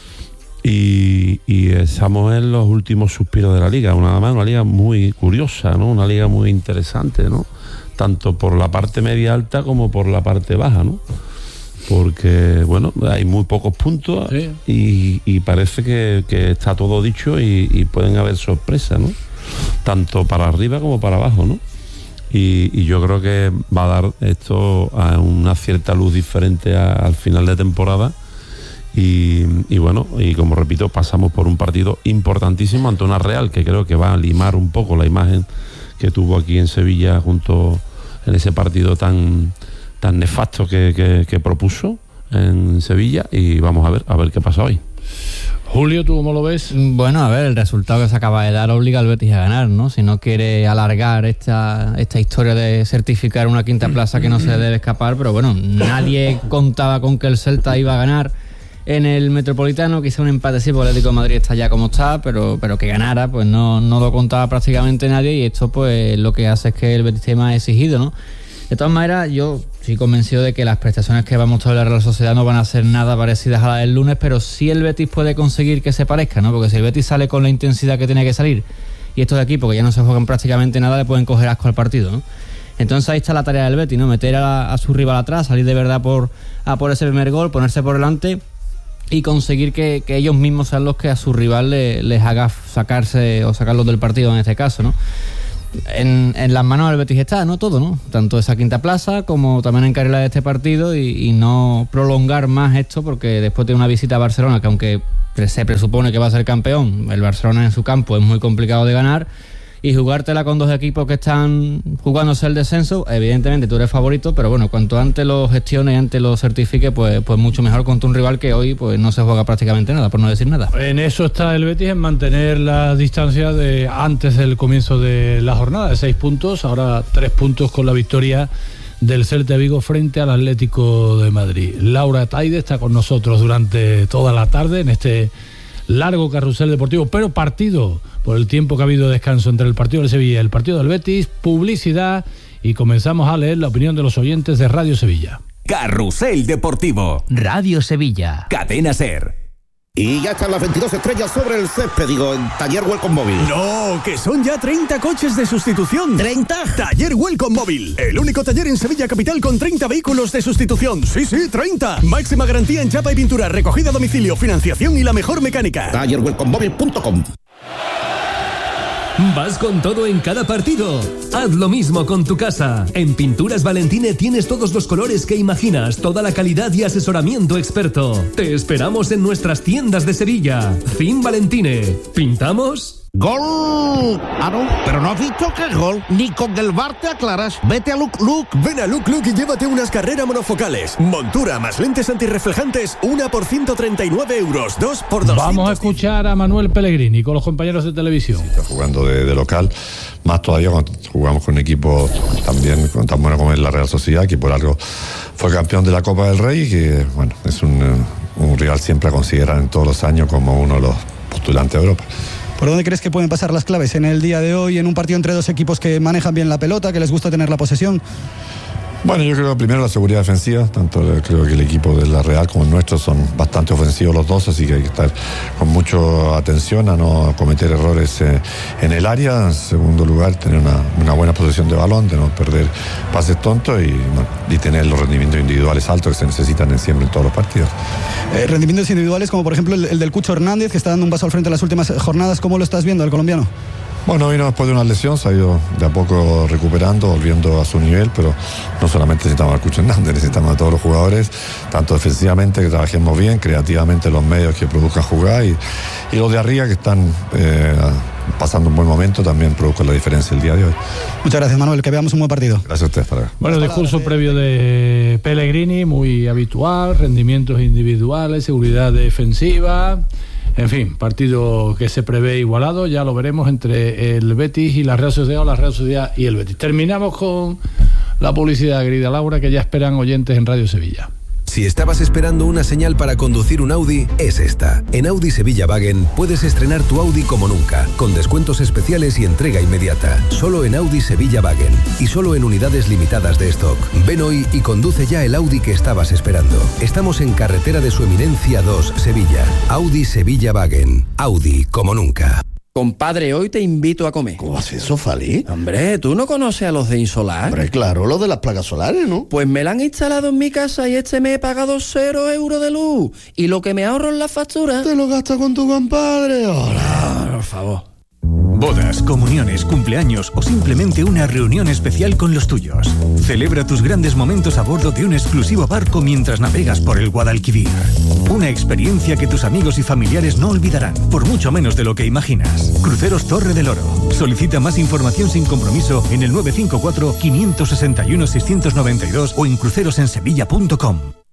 y, y estamos en los últimos suspiros de la liga, una, una liga muy curiosa, ¿no?, una liga muy interesante, ¿no?, tanto por la parte media alta como por la parte baja, ¿no?, porque bueno, hay muy pocos puntos, sí. y, y parece que, que está todo dicho, y, y pueden haber sorpresas, ¿no?, tanto para arriba como para abajo, ¿no? Y, y yo creo que va a dar esto a una cierta luz diferente a, al final de temporada, y, y bueno, y como repito, pasamos por un partido importantísimo ante una Real que creo que va a limar un poco la imagen que tuvo aquí en Sevilla junto en ese partido tan, tan nefasto que, que, que propuso en Sevilla, y vamos a ver, a ver qué pasa hoy. Julio, ¿tú cómo lo ves? Bueno, a ver, el resultado que se acaba de dar obliga al Betis a ganar, ¿no? Si no quiere alargar esta, esta historia de certificar una quinta plaza que no se debe escapar, pero bueno, nadie contaba con que el Celta iba a ganar en el Metropolitano, quizá un empate sí, porque el Atlético de Madrid está ya como está, pero, pero que ganara, pues no, no lo contaba prácticamente nadie, y esto pues lo que hace es que el Betis esté más exigido, ¿no? De todas maneras, yo estoy convencido de que las prestaciones que va a mostrar la Real Sociedad no van a ser nada parecidas a las del lunes, pero sí el Betis puede conseguir que se parezca, ¿no? Porque si el Betis sale con la intensidad que tiene que salir, y estos equipos que ya no se juegan prácticamente nada, le pueden coger asco al partido, ¿no? Entonces ahí está la tarea del Betis, ¿no? Meter a, a su rival atrás, salir de verdad por, a por ese primer gol, ponerse por delante y conseguir que, que ellos mismos sean los que a su rival le, les haga sacarse o sacarlos del partido en este caso, ¿no? En, en las manos del Betis está, ¿no? Todo, ¿no? Tanto esa quinta plaza como también encarrilar este partido y, y no prolongar más esto, porque después de una visita a Barcelona, que aunque se presupone que va a ser campeón, el Barcelona en su campo es muy complicado de ganar, y jugártela con dos equipos que están jugándose el descenso, evidentemente tú eres favorito, pero bueno, cuanto antes lo gestiones y antes lo certifique, pues, pues mucho mejor contra un rival que hoy pues no se juega prácticamente nada, por no decir nada. En eso está el Betis, en mantener la distancia de antes del comienzo de la jornada, de seis puntos, ahora tres puntos con la victoria del Celta de Vigo frente al Atlético de Madrid. Laura Taide está con nosotros durante toda la tarde en este largo carrusel deportivo, pero partido por el tiempo que ha habido de descanso entre el partido del Sevilla y el partido del Betis, publicidad, y comenzamos a leer la opinión de los oyentes de Radio Sevilla. Carrusel Deportivo, Radio Sevilla, Cadena SER. Y ya están las veintidós estrellas sobre el césped, digo, en Taller Welcome Móvil. No, que son ya treinta coches de sustitución. ¿treinta? Taller Welcome Móvil, el único taller en Sevilla Capital con treinta vehículos de sustitución. Sí, sí, treinta. Máxima garantía en chapa y pintura, recogida a domicilio, financiación y la mejor mecánica. taller welcome móvil punto com. Vas con todo en cada partido. Haz lo mismo con tu casa. En Pinturas Valentine tienes todos los colores que imaginas, toda la calidad y asesoramiento experto. Te esperamos en nuestras tiendas de Sevilla. Fin Valentine. ¿Pintamos? ¡Gol! Ah, no, pero no has visto que es gol. Ni con el V A R te aclaras. Vete a Look Look. Ven a Look Look y llévate unas carreras monofocales. Montura más lentes antirreflejantes, una por ciento treinta y nueve euros, dos por doscientos. Vamos a escuchar a Manuel Pellegrini con los compañeros de televisión. Sí, está jugando de, de local, más todavía cuando jugamos con un equipo también tan bueno como es la Real Sociedad, que por algo fue campeón de la Copa del Rey, que bueno, es un, un rival siempre a considerar en todos los años como uno de los postulantes a Europa. ¿Por dónde crees que pueden pasar las claves en el día de hoy, en un partido entre dos equipos que manejan bien la pelota, que les gusta tener la posesión? Bueno, yo creo primero la seguridad defensiva, tanto creo que el equipo de la Real como el nuestro son bastante ofensivos los dos, así que hay que estar con mucha atención a no cometer errores eh, en el área. En segundo lugar, tener una, una buena posesión de balón, de no perder pases tontos y, bueno, y tener los rendimientos individuales altos que se necesitan en siempre en todos los partidos. Eh, rendimientos individuales como por ejemplo el, el del Cucho Hernández, que está dando un paso al frente en las últimas jornadas. ¿Cómo lo estás viendo al colombiano? Bueno, vino después de una lesión, se ha ido de a poco recuperando, volviendo a su nivel, pero no solamente necesitamos a Cucho Hernández, necesitamos a todos los jugadores, tanto defensivamente, que trabajemos bien, creativamente los medios que produzcan jugar, y, y los de arriba que están eh, pasando un buen momento también produzcan la diferencia el día de hoy. Muchas gracias, Manuel, que veamos un buen partido. Gracias a ustedes. Para... Bueno, discurso previo de Pellegrini, muy habitual, rendimientos individuales, seguridad defensiva. En fin, partido que se prevé igualado, ya lo veremos entre el Betis y la Real Sociedad, o la Real Sociedad y el Betis. Terminamos con la publicidad, querida Laura, que ya esperan oyentes en Radio Sevilla. Si estabas esperando una señal para conducir un Audi, es esta. En Audi Sevilla Wagen puedes estrenar tu Audi como nunca, con descuentos especiales y entrega inmediata. Solo en Audi Sevilla Wagen y solo en unidades limitadas de stock. Ven hoy y conduce ya el Audi que estabas esperando. Estamos en Carretera de Su Eminencia dos, Sevilla. Audi Sevilla Wagen. Audi como nunca. Compadre, hoy te invito a comer. ¿Cómo haces eso, Fali? Hombre, ¿tú no conoces a los de Insolar? Hombre, claro, los de las placas solares, ¿no? Pues me la han instalado en mi casa y este mes he pagado cero euros de luz. Y lo que me ahorro en la factura... ¿Te lo gastas con tu compadre? Hola, por favor. Bodas, comuniones, cumpleaños o simplemente una reunión especial con los tuyos. Celebra tus grandes momentos a bordo de un exclusivo barco mientras navegas por el Guadalquivir. Una experiencia que tus amigos y familiares no olvidarán, por mucho menos de lo que imaginas. Cruceros Torre del Oro. Solicita más información sin compromiso en el nueve cinco cuatro, cinco seis uno, seis nueve dos o en crucerosensevilla punto com.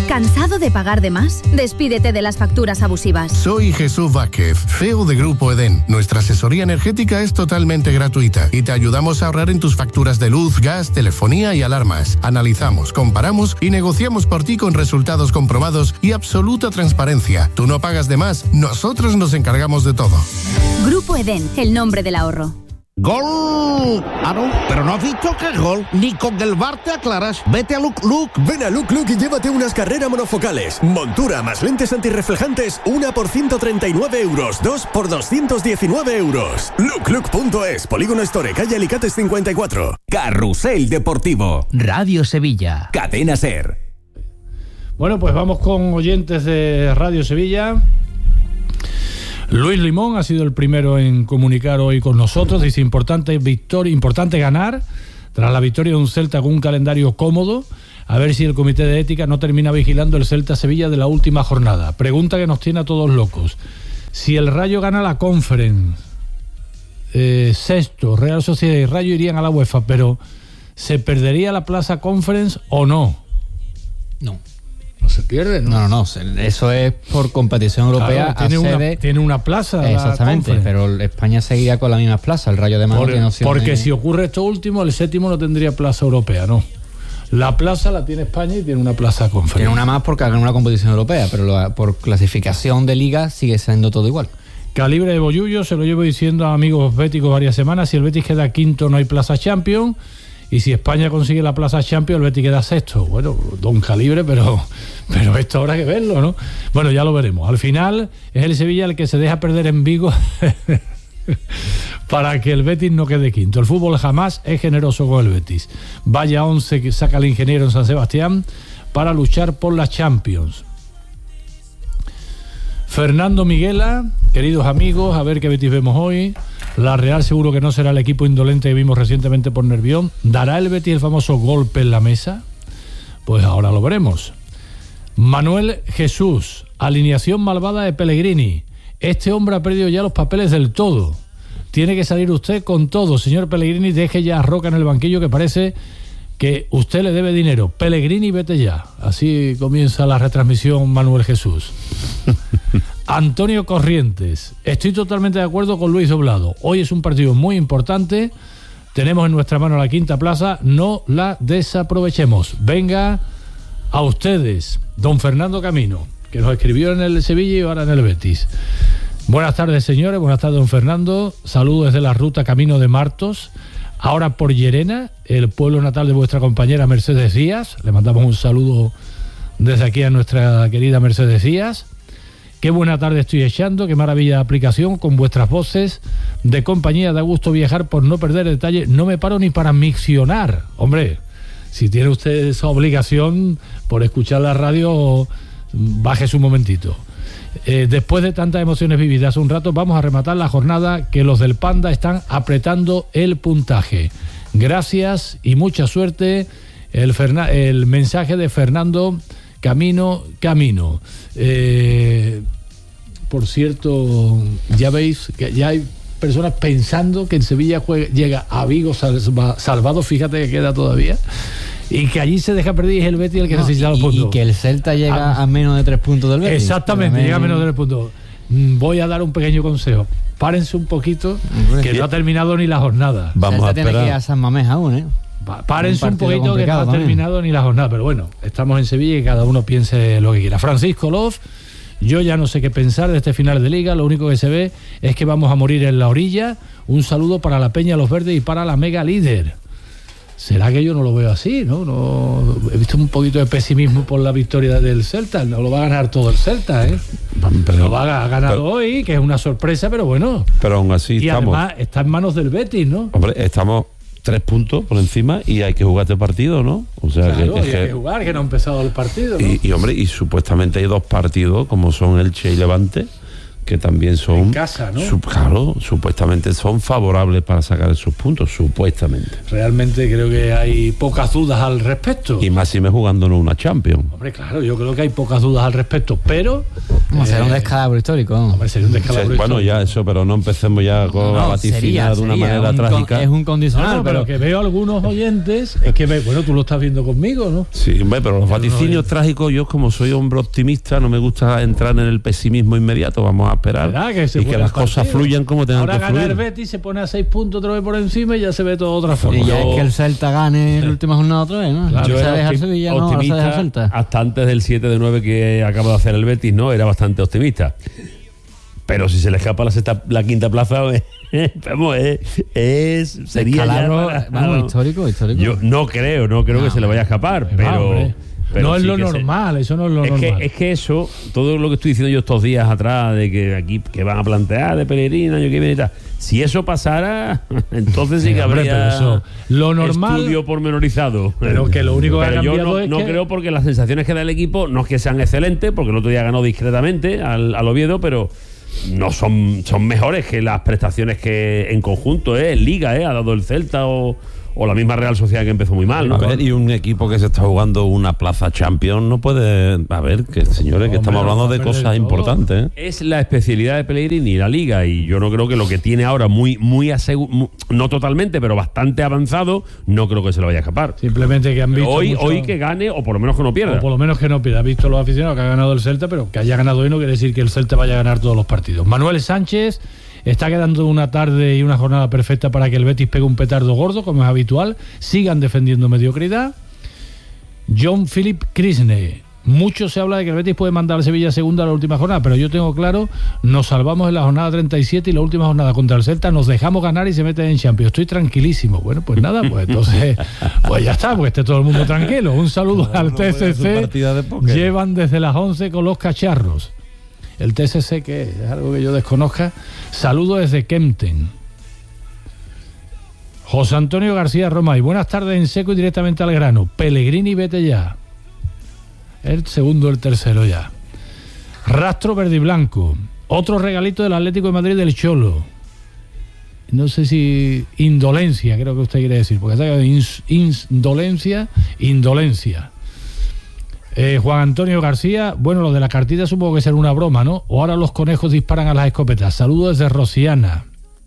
¿Cansado de pagar de más? Despídete de las facturas abusivas. Soy Jesús Vázquez, C E O de Grupo Edén. Nuestra asesoría energética es totalmente gratuita y te ayudamos a ahorrar en tus facturas de luz, gas, telefonía y alarmas. Analizamos, comparamos y negociamos por ti con resultados comprobados y absoluta transparencia. Tú no pagas de más, nosotros nos encargamos de todo. Grupo Edén, el nombre del ahorro. ¡Gol! Ah, no, pero no has visto que es gol. Ni con el V A R te aclaras. Vete a Look Look. Ven a Look Look y llévate unas carreras monofocales. Montura más lentes antirreflejantes, una por ciento treinta y nueve euros, dos por doscientos diecinueve euros. look look punto es, Polígono Store, calle Alicates cincuenta y cuatro. Carrusel Deportivo. Radio Sevilla. Cadena SER. Bueno, pues vamos con oyentes de Radio Sevilla. Luis Limón ha sido el primero en comunicar hoy con nosotros. Dice, importante victoria, importante ganar tras la victoria de un Celta con un calendario cómodo. A ver si el comité de ética no termina vigilando el Celta Sevilla de la última jornada. Pregunta que nos tiene a todos locos. Si el Rayo gana la Conference, eh, sexto, Real Sociedad y Rayo irían a la UEFA, pero ¿se perdería la plaza Conference o no? No. No se pierde, ¿no? No, no, no. Eso es por competición europea. Claro, tiene, accede, una, tiene una plaza. Exactamente, pero España seguiría con las mismas plazas. El Rayo de Madrid Por, tiene opción Porque de... si ocurre esto último, el séptimo no tendría plaza europea, ¿no? La plaza la tiene España y tiene una plaza Conference. Tiene una más porque hagan una competición europea, pero lo, por clasificación de liga sigue siendo todo igual. Calibre de Bollullo, se lo llevo diciendo a amigos béticos varias semanas. Si el Betis queda quinto, no hay plaza Champions. Y si España consigue la plaza Champions, el Betis queda sexto. Bueno, don Calibre, pero, pero esto habrá que verlo, ¿no? Bueno, ya lo veremos. Al final es el Sevilla el que se deja perder en Vigo para que el Betis no quede quinto. El fútbol jamás es generoso con el Betis. Vaya once que saca el ingeniero en San Sebastián para luchar por la Champions. Fernando Miguela, queridos amigos, a ver qué Betis vemos hoy. La Real seguro que no será el equipo indolente que vimos recientemente por Nervión. ¿Dará el Betis el famoso golpe en la mesa? Pues ahora lo veremos. Manuel Jesús, alineación malvada de Pellegrini. Este hombre ha perdido ya los papeles del todo. Tiene que salir usted con todo, señor Pellegrini. Deje ya a Roca en el banquillo, que parece que usted le debe dinero. Pellegrini, vete ya. Así comienza la retransmisión Manuel Jesús. Antonio Corrientes, estoy totalmente de acuerdo con Luis Doblado. Hoy es un partido muy importante. Tenemos en nuestra mano la quinta plaza. No la desaprovechemos. Venga a ustedes, don Fernando Camino, que nos escribió en el Sevilla y ahora en el Betis. Buenas tardes, señores. Buenas tardes, don Fernando. Saludos desde la ruta Camino de Martos. Ahora por Llerena, el pueblo natal de vuestra compañera Mercedes Díaz. Le mandamos un saludo desde aquí a nuestra querida Mercedes Díaz. Qué buena tarde estoy echando, qué maravilla de aplicación con vuestras voces de compañía. Da gusto viajar por no perder detalle. No me paro ni para miccionar. Hombre, si tiene usted esa obligación por escuchar la radio, bájese un momentito. Eh, después de tantas emociones vividas un rato, vamos a rematar la jornada, que los del Panda están apretando el puntaje. Gracias y mucha suerte. El, Ferna- el mensaje de Fernando Camino, Camino. Eh, por cierto, ya veis que ya hay personas pensando que en Sevilla juega, llega a Vigo salva, salvado, fíjate que queda todavía, y que allí se deja perder y es el Betis el que no, necesita los puntos. Y que el Celta llega a, a menos de tres puntos del Betis. Exactamente, también... llega a menos de tres puntos. Voy a dar un pequeño consejo. Párense un poquito, que no ha terminado ni la jornada. Vamos a tiene que ir a San Mamés aún, ¿eh? Párense un, un poquito, que no ha también. terminado ni la jornada, pero bueno, estamos en Sevilla y cada uno piense lo que quiera. Francisco Love, yo ya no sé qué pensar de este final de liga. Lo único que se ve es que vamos a morir en la orilla. Un saludo para la Peña Los Verdes y para la mega líder. ¿Será que yo no lo veo así? ¿no? no He visto un poquito de pesimismo por la victoria del Celta. No lo va a ganar todo el Celta, ¿eh? Pero, lo va a ganar pero, hoy, que es una sorpresa, pero bueno. Pero aún así y estamos... además está en manos del Betis, ¿no? Hombre, estamos tres puntos por encima y hay que jugar este partido, ¿no? O sea, claro, que, hay que, que jugar, que no ha empezado el partido, ¿no? Y, y hombre, y supuestamente hay dos partidos, como son Elche y Levante, que también son... En casa, ¿no? Su, claro, supuestamente son favorables para sacar esos puntos, supuestamente. Realmente creo que hay pocas dudas al respecto. Y más si me jugándonos una Champions. Hombre, claro, yo creo que hay pocas dudas al respecto, pero... Como eh, será un descalabro histórico. Hombre, sería un descalabro sí, histórico. Bueno, ya eso, pero no empecemos ya con no, la vaticina de una sería, manera un trágica. Con, es un condicional, No, no, pero, pero... que veo algunos oyentes, es que, ve, bueno, tú lo estás viendo conmigo, ¿no? Sí, hombre, pero los vaticinios trágicos, yo como soy hombre optimista, no me gusta entrar en el pesimismo inmediato, vamos a esperar Que y que las cosas partido. fluyan como tengan Ahora que gana fluir. el Betis, se pone a seis puntos otra vez por encima y ya se ve todo otra forma. Y ya es que el Celta gane en la última jornada otra vez, ¿no? Claro, yo se era deja el optim- Sevilla, no, ahora se deja el Celta. hasta antes del siete de nueve que acaba de hacer el Betis, ¿no? Era bastante optimista. Pero si se le escapa la sexta, la quinta plaza, vamos, es, es sería ya para, vamos, histórico, histórico. Yo no creo, no creo no, que se le vaya a escapar, pero, va, pero no es sí lo que normal, se, eso no es lo es normal. Que, es que eso, todo lo que estoy diciendo yo estos días atrás, de que aquí que van a plantear de Pellegrini, año que viene y tal, si eso pasara, entonces sí que Hombre, habría eso, lo normal, estudio pormenorizado. Pero que lo único que pero ha yo cambiado no, es no que... creo, porque las sensaciones que da el equipo no es que sean excelentes, porque el otro día ganó discretamente al, al Oviedo, pero no son, son mejores que las prestaciones que en conjunto, ¿eh? En Liga, ¿eh? Ha dado el Celta o, o la misma Real Sociedad, que empezó muy mal, ¿no? A ver, y un equipo que se está jugando una plaza Champions no puede... A ver, que señores, que Hombre, estamos hablando no, de cosas todo. importantes, ¿eh? Es la especialidad de Pellegrini, la Liga, y yo no creo que lo que tiene ahora muy, muy asegurado, no totalmente, pero bastante avanzado, no creo que se lo vaya a escapar. Simplemente que han visto Hoy, mucho... hoy que gane, o por lo menos que no pierda. O por lo menos que no pierda. Ha visto los aficionados que ha ganado el Celta, pero que haya ganado hoy no quiere decir que el Celta vaya a ganar todos los partidos. Manuel Sánchez está quedando una tarde y una jornada perfecta para que el Betis pegue un petardo gordo, como es habitual. Sigan defendiendo mediocridad. John Philip Crisne. Mucho se habla de que el Betis puede mandar al Sevilla segunda a la última jornada, pero yo tengo claro, nos salvamos en la jornada treinta y siete y la última jornada contra el Celta nos dejamos ganar y se meten en Champions. Estoy tranquilísimo. Bueno, pues nada, pues entonces, pues ya está, pues esté todo el mundo tranquilo. Un saludo al T S C. Llevan desde las once con los cacharros. El T S C, ¿qué es? ¿Es algo que yo desconozca? Saludo desde Kempten. José Antonio García Romay. Buenas tardes en seco y directamente al grano. Pellegrini, vete ya. El segundo, el tercero ya. Rastro verde y blanco. Otro regalito del Atlético de Madrid del Cholo. No sé si indolencia, creo que usted quiere decir, porque está ins, indolencia, indolencia. Eh, Juan Antonio García, bueno, lo de la cartita supongo que será una broma, ¿no? O ahora los conejos disparan a las escopetas. Saludos desde Rosiana.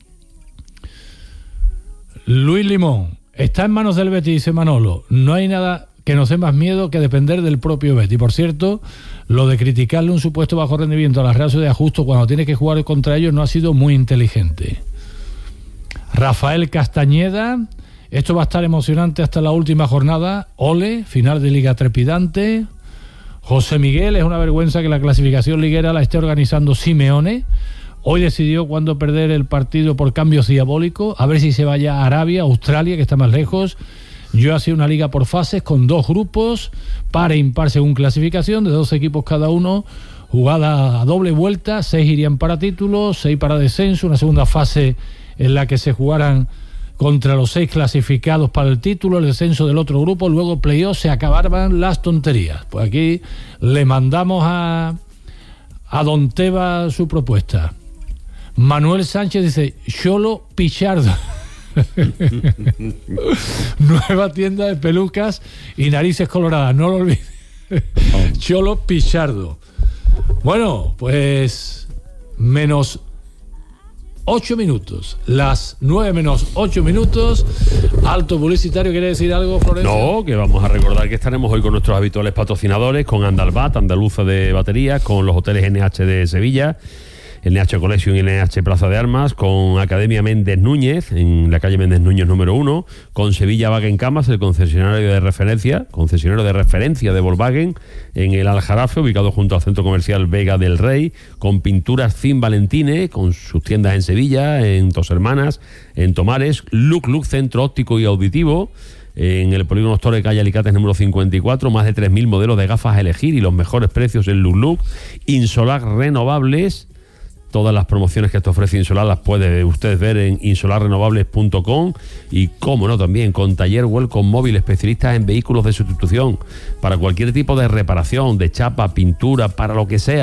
Luis Limón, está en manos del Betis, dice Manolo. No hay nada que nos dé más miedo que depender del propio Betis. Por cierto, lo de criticarle un supuesto bajo rendimiento a la Real Sociedad justo cuando tiene que jugar contra ellos no ha sido muy inteligente. Rafael Castañeda, esto va a estar emocionante hasta la última jornada. Ole, final de liga trepidante. José Miguel, es una vergüenza que la clasificación liguera la esté organizando Simeone. Hoy decidió cuándo perder el partido por cambios diabólicos, a ver si se vaya a Arabia, Australia, que está más lejos. Yo hacía una liga por fases con dos grupos, par e impar según clasificación, de dos equipos cada uno, jugada a doble vuelta, seis irían para títulos, seis para descenso, una segunda fase en la que se jugaran contra los seis clasificados para el título, el descenso del otro grupo, luego playoff, se acababan las tonterías. Pues aquí le mandamos a, a Don Teba su propuesta. Manuel Sánchez dice, Cholo Pichardo. Nueva tienda de pelucas y narices coloradas, no lo olvides. Cholo Pichardo. Bueno, pues menos ocho minutos, las nueve menos ocho minutos. Alto publicitario, ¿quiere decir algo, Florencio? No, que vamos a recordar que estaremos hoy con nuestros habituales patrocinadores, con Andalbat, andaluza de baterías, con los hoteles N H de Sevilla, N H Collection y N H Plaza de Armas, con Academia Méndez Núñez, en la calle Méndez Núñez número uno, con Sevilla Wagen Camas, el concesionario de referencia, concesionario de referencia de Volkswagen, en el Aljarafe, ubicado junto al Centro Comercial Vega del Rey, con Pinturas Fin Valentine, con sus tiendas en Sevilla, en Dos Hermanas, en Tomares, Look Look, Centro Óptico y Auditivo, en el Polígono Store calle Alicates número cincuenta y cuatro, más de tres mil modelos de gafas a elegir y los mejores precios en Look Look, Insolar Renovables. Todas las promociones que te ofrece Insolar las puede usted ver en insolar renovables punto com y, cómo no, también con Taller Welcome Móvil, especialistas en vehículos de sustitución para cualquier tipo de reparación, de chapa, pintura, para lo que sea,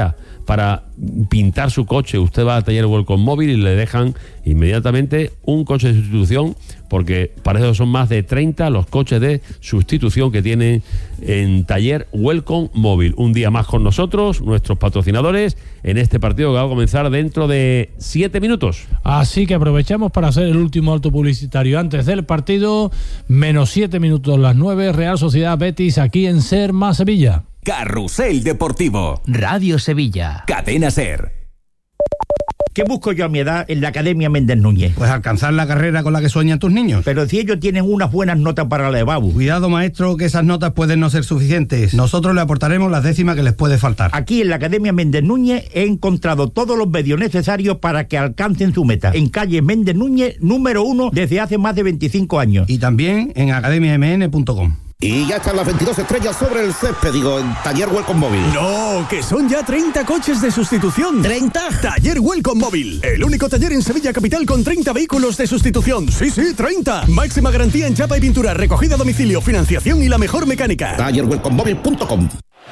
para pintar su coche, usted va a Taller Welcome Móvil y le dejan inmediatamente un coche de sustitución, porque para eso son más de treinta los coches de sustitución que tienen en Taller Welcome Móvil. Un día más con nosotros, nuestros patrocinadores, en este partido que va a comenzar dentro de siete minutos. Así que aprovechamos para hacer el último alto publicitario antes del partido. Menos siete minutos, las nueve, Real Sociedad Betis, aquí en Ser Más Sevilla. Carrusel Deportivo. Radio Sevilla. Cadena Ser. ¿Qué busco yo a mi edad en la Academia Méndez Núñez? Pues alcanzar la carrera con la que sueñan tus niños. Pero si ellos tienen unas buenas notas para la EBAU. Cuidado, maestro, que esas notas pueden no ser suficientes. Nosotros le aportaremos las décimas que les puede faltar. Aquí en la Academia Méndez Núñez he encontrado todos los medios necesarios para que alcancen su meta. En calle Méndez Núñez, número uno, desde hace más de veinticinco años. Y también en academia m n punto com. Y ya están las veintidós estrellas sobre el césped, digo, en Taller Welcome Móvil. No, que son ya treinta coches de sustitución. ¿treinta? Taller Welcome Móvil, el único taller en Sevilla Capital con treinta vehículos de sustitución. Sí, sí, treinta. Máxima garantía en chapa y pintura, recogida a domicilio, financiación y la mejor mecánica. Taller Welcome Móvil punto com.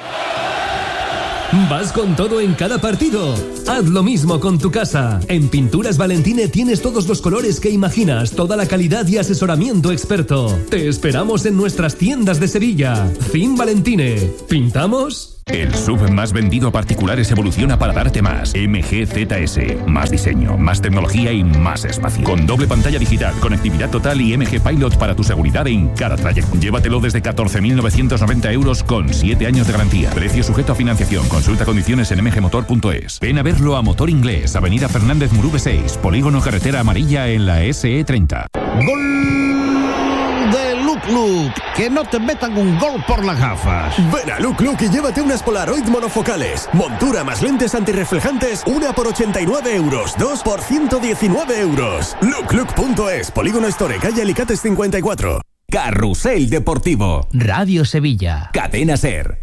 Vas con todo en cada partido. Haz lo mismo con tu casa. En Pinturas Valentine tienes todos los colores que imaginas, toda la calidad y asesoramiento experto. Te esperamos en nuestras tiendas de Sevilla. Fin Valentine. ¿Pintamos? El S U V más vendido a particulares evoluciona para darte más. M G Z S. Más diseño, más tecnología y más espacio. Con doble pantalla digital, conectividad total y M G Pilot para tu seguridad en cada trayecto. Llévatelo desde catorce mil novecientos noventa euros con siete años de garantía. Precio sujeto a financiación. Consulta condiciones en m g motor punto es. Ven a verlo a Motor Inglés, Avenida Fernández Murube seis, Polígono Carretera Amarilla en la S E treinta. ¡Gol de Luke Luke! Que no te metan un gol por las gafas. Ven a Luke Luke y llévate unas Polaroid monofocales. Montura más lentes antirreflejantes, una por ochenta y nueve euros, dos por ciento diecinueve euros. look look punto es, Polígono Store, calle Alicates cincuenta y cuatro. Carrusel Deportivo. Radio Sevilla. Cadena Ser.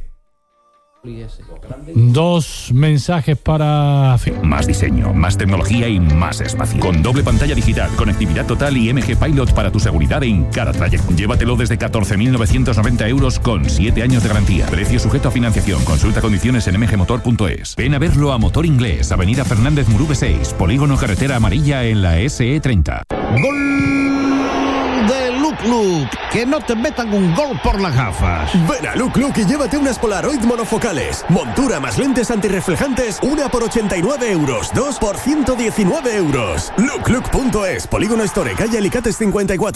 Dos mensajes para... Más diseño, más tecnología y más espacio. Con doble pantalla digital, conectividad total y M G Pilot para tu seguridad en cada trayecto. Llévatelo desde catorce mil novecientos noventa euros con siete años de garantía. Precio sujeto a financiación. Consulta condiciones en m g motor punto es. Ven a verlo a Motor Inglés, Avenida Fernández Murube seis, Polígono Carretera Amarilla en la S E treinta. ¡Gol de Luke Luke! Que no te metan un gol por las gafas. Ven a Luke Luke y llévate unas Polaroid monofocales. Montura más lentes antirreflejantes, una por ochenta y nueve euros, dos por ciento diecinueve euros. look look punto es, Polígono Store, calle Alicates cincuenta y cuatro.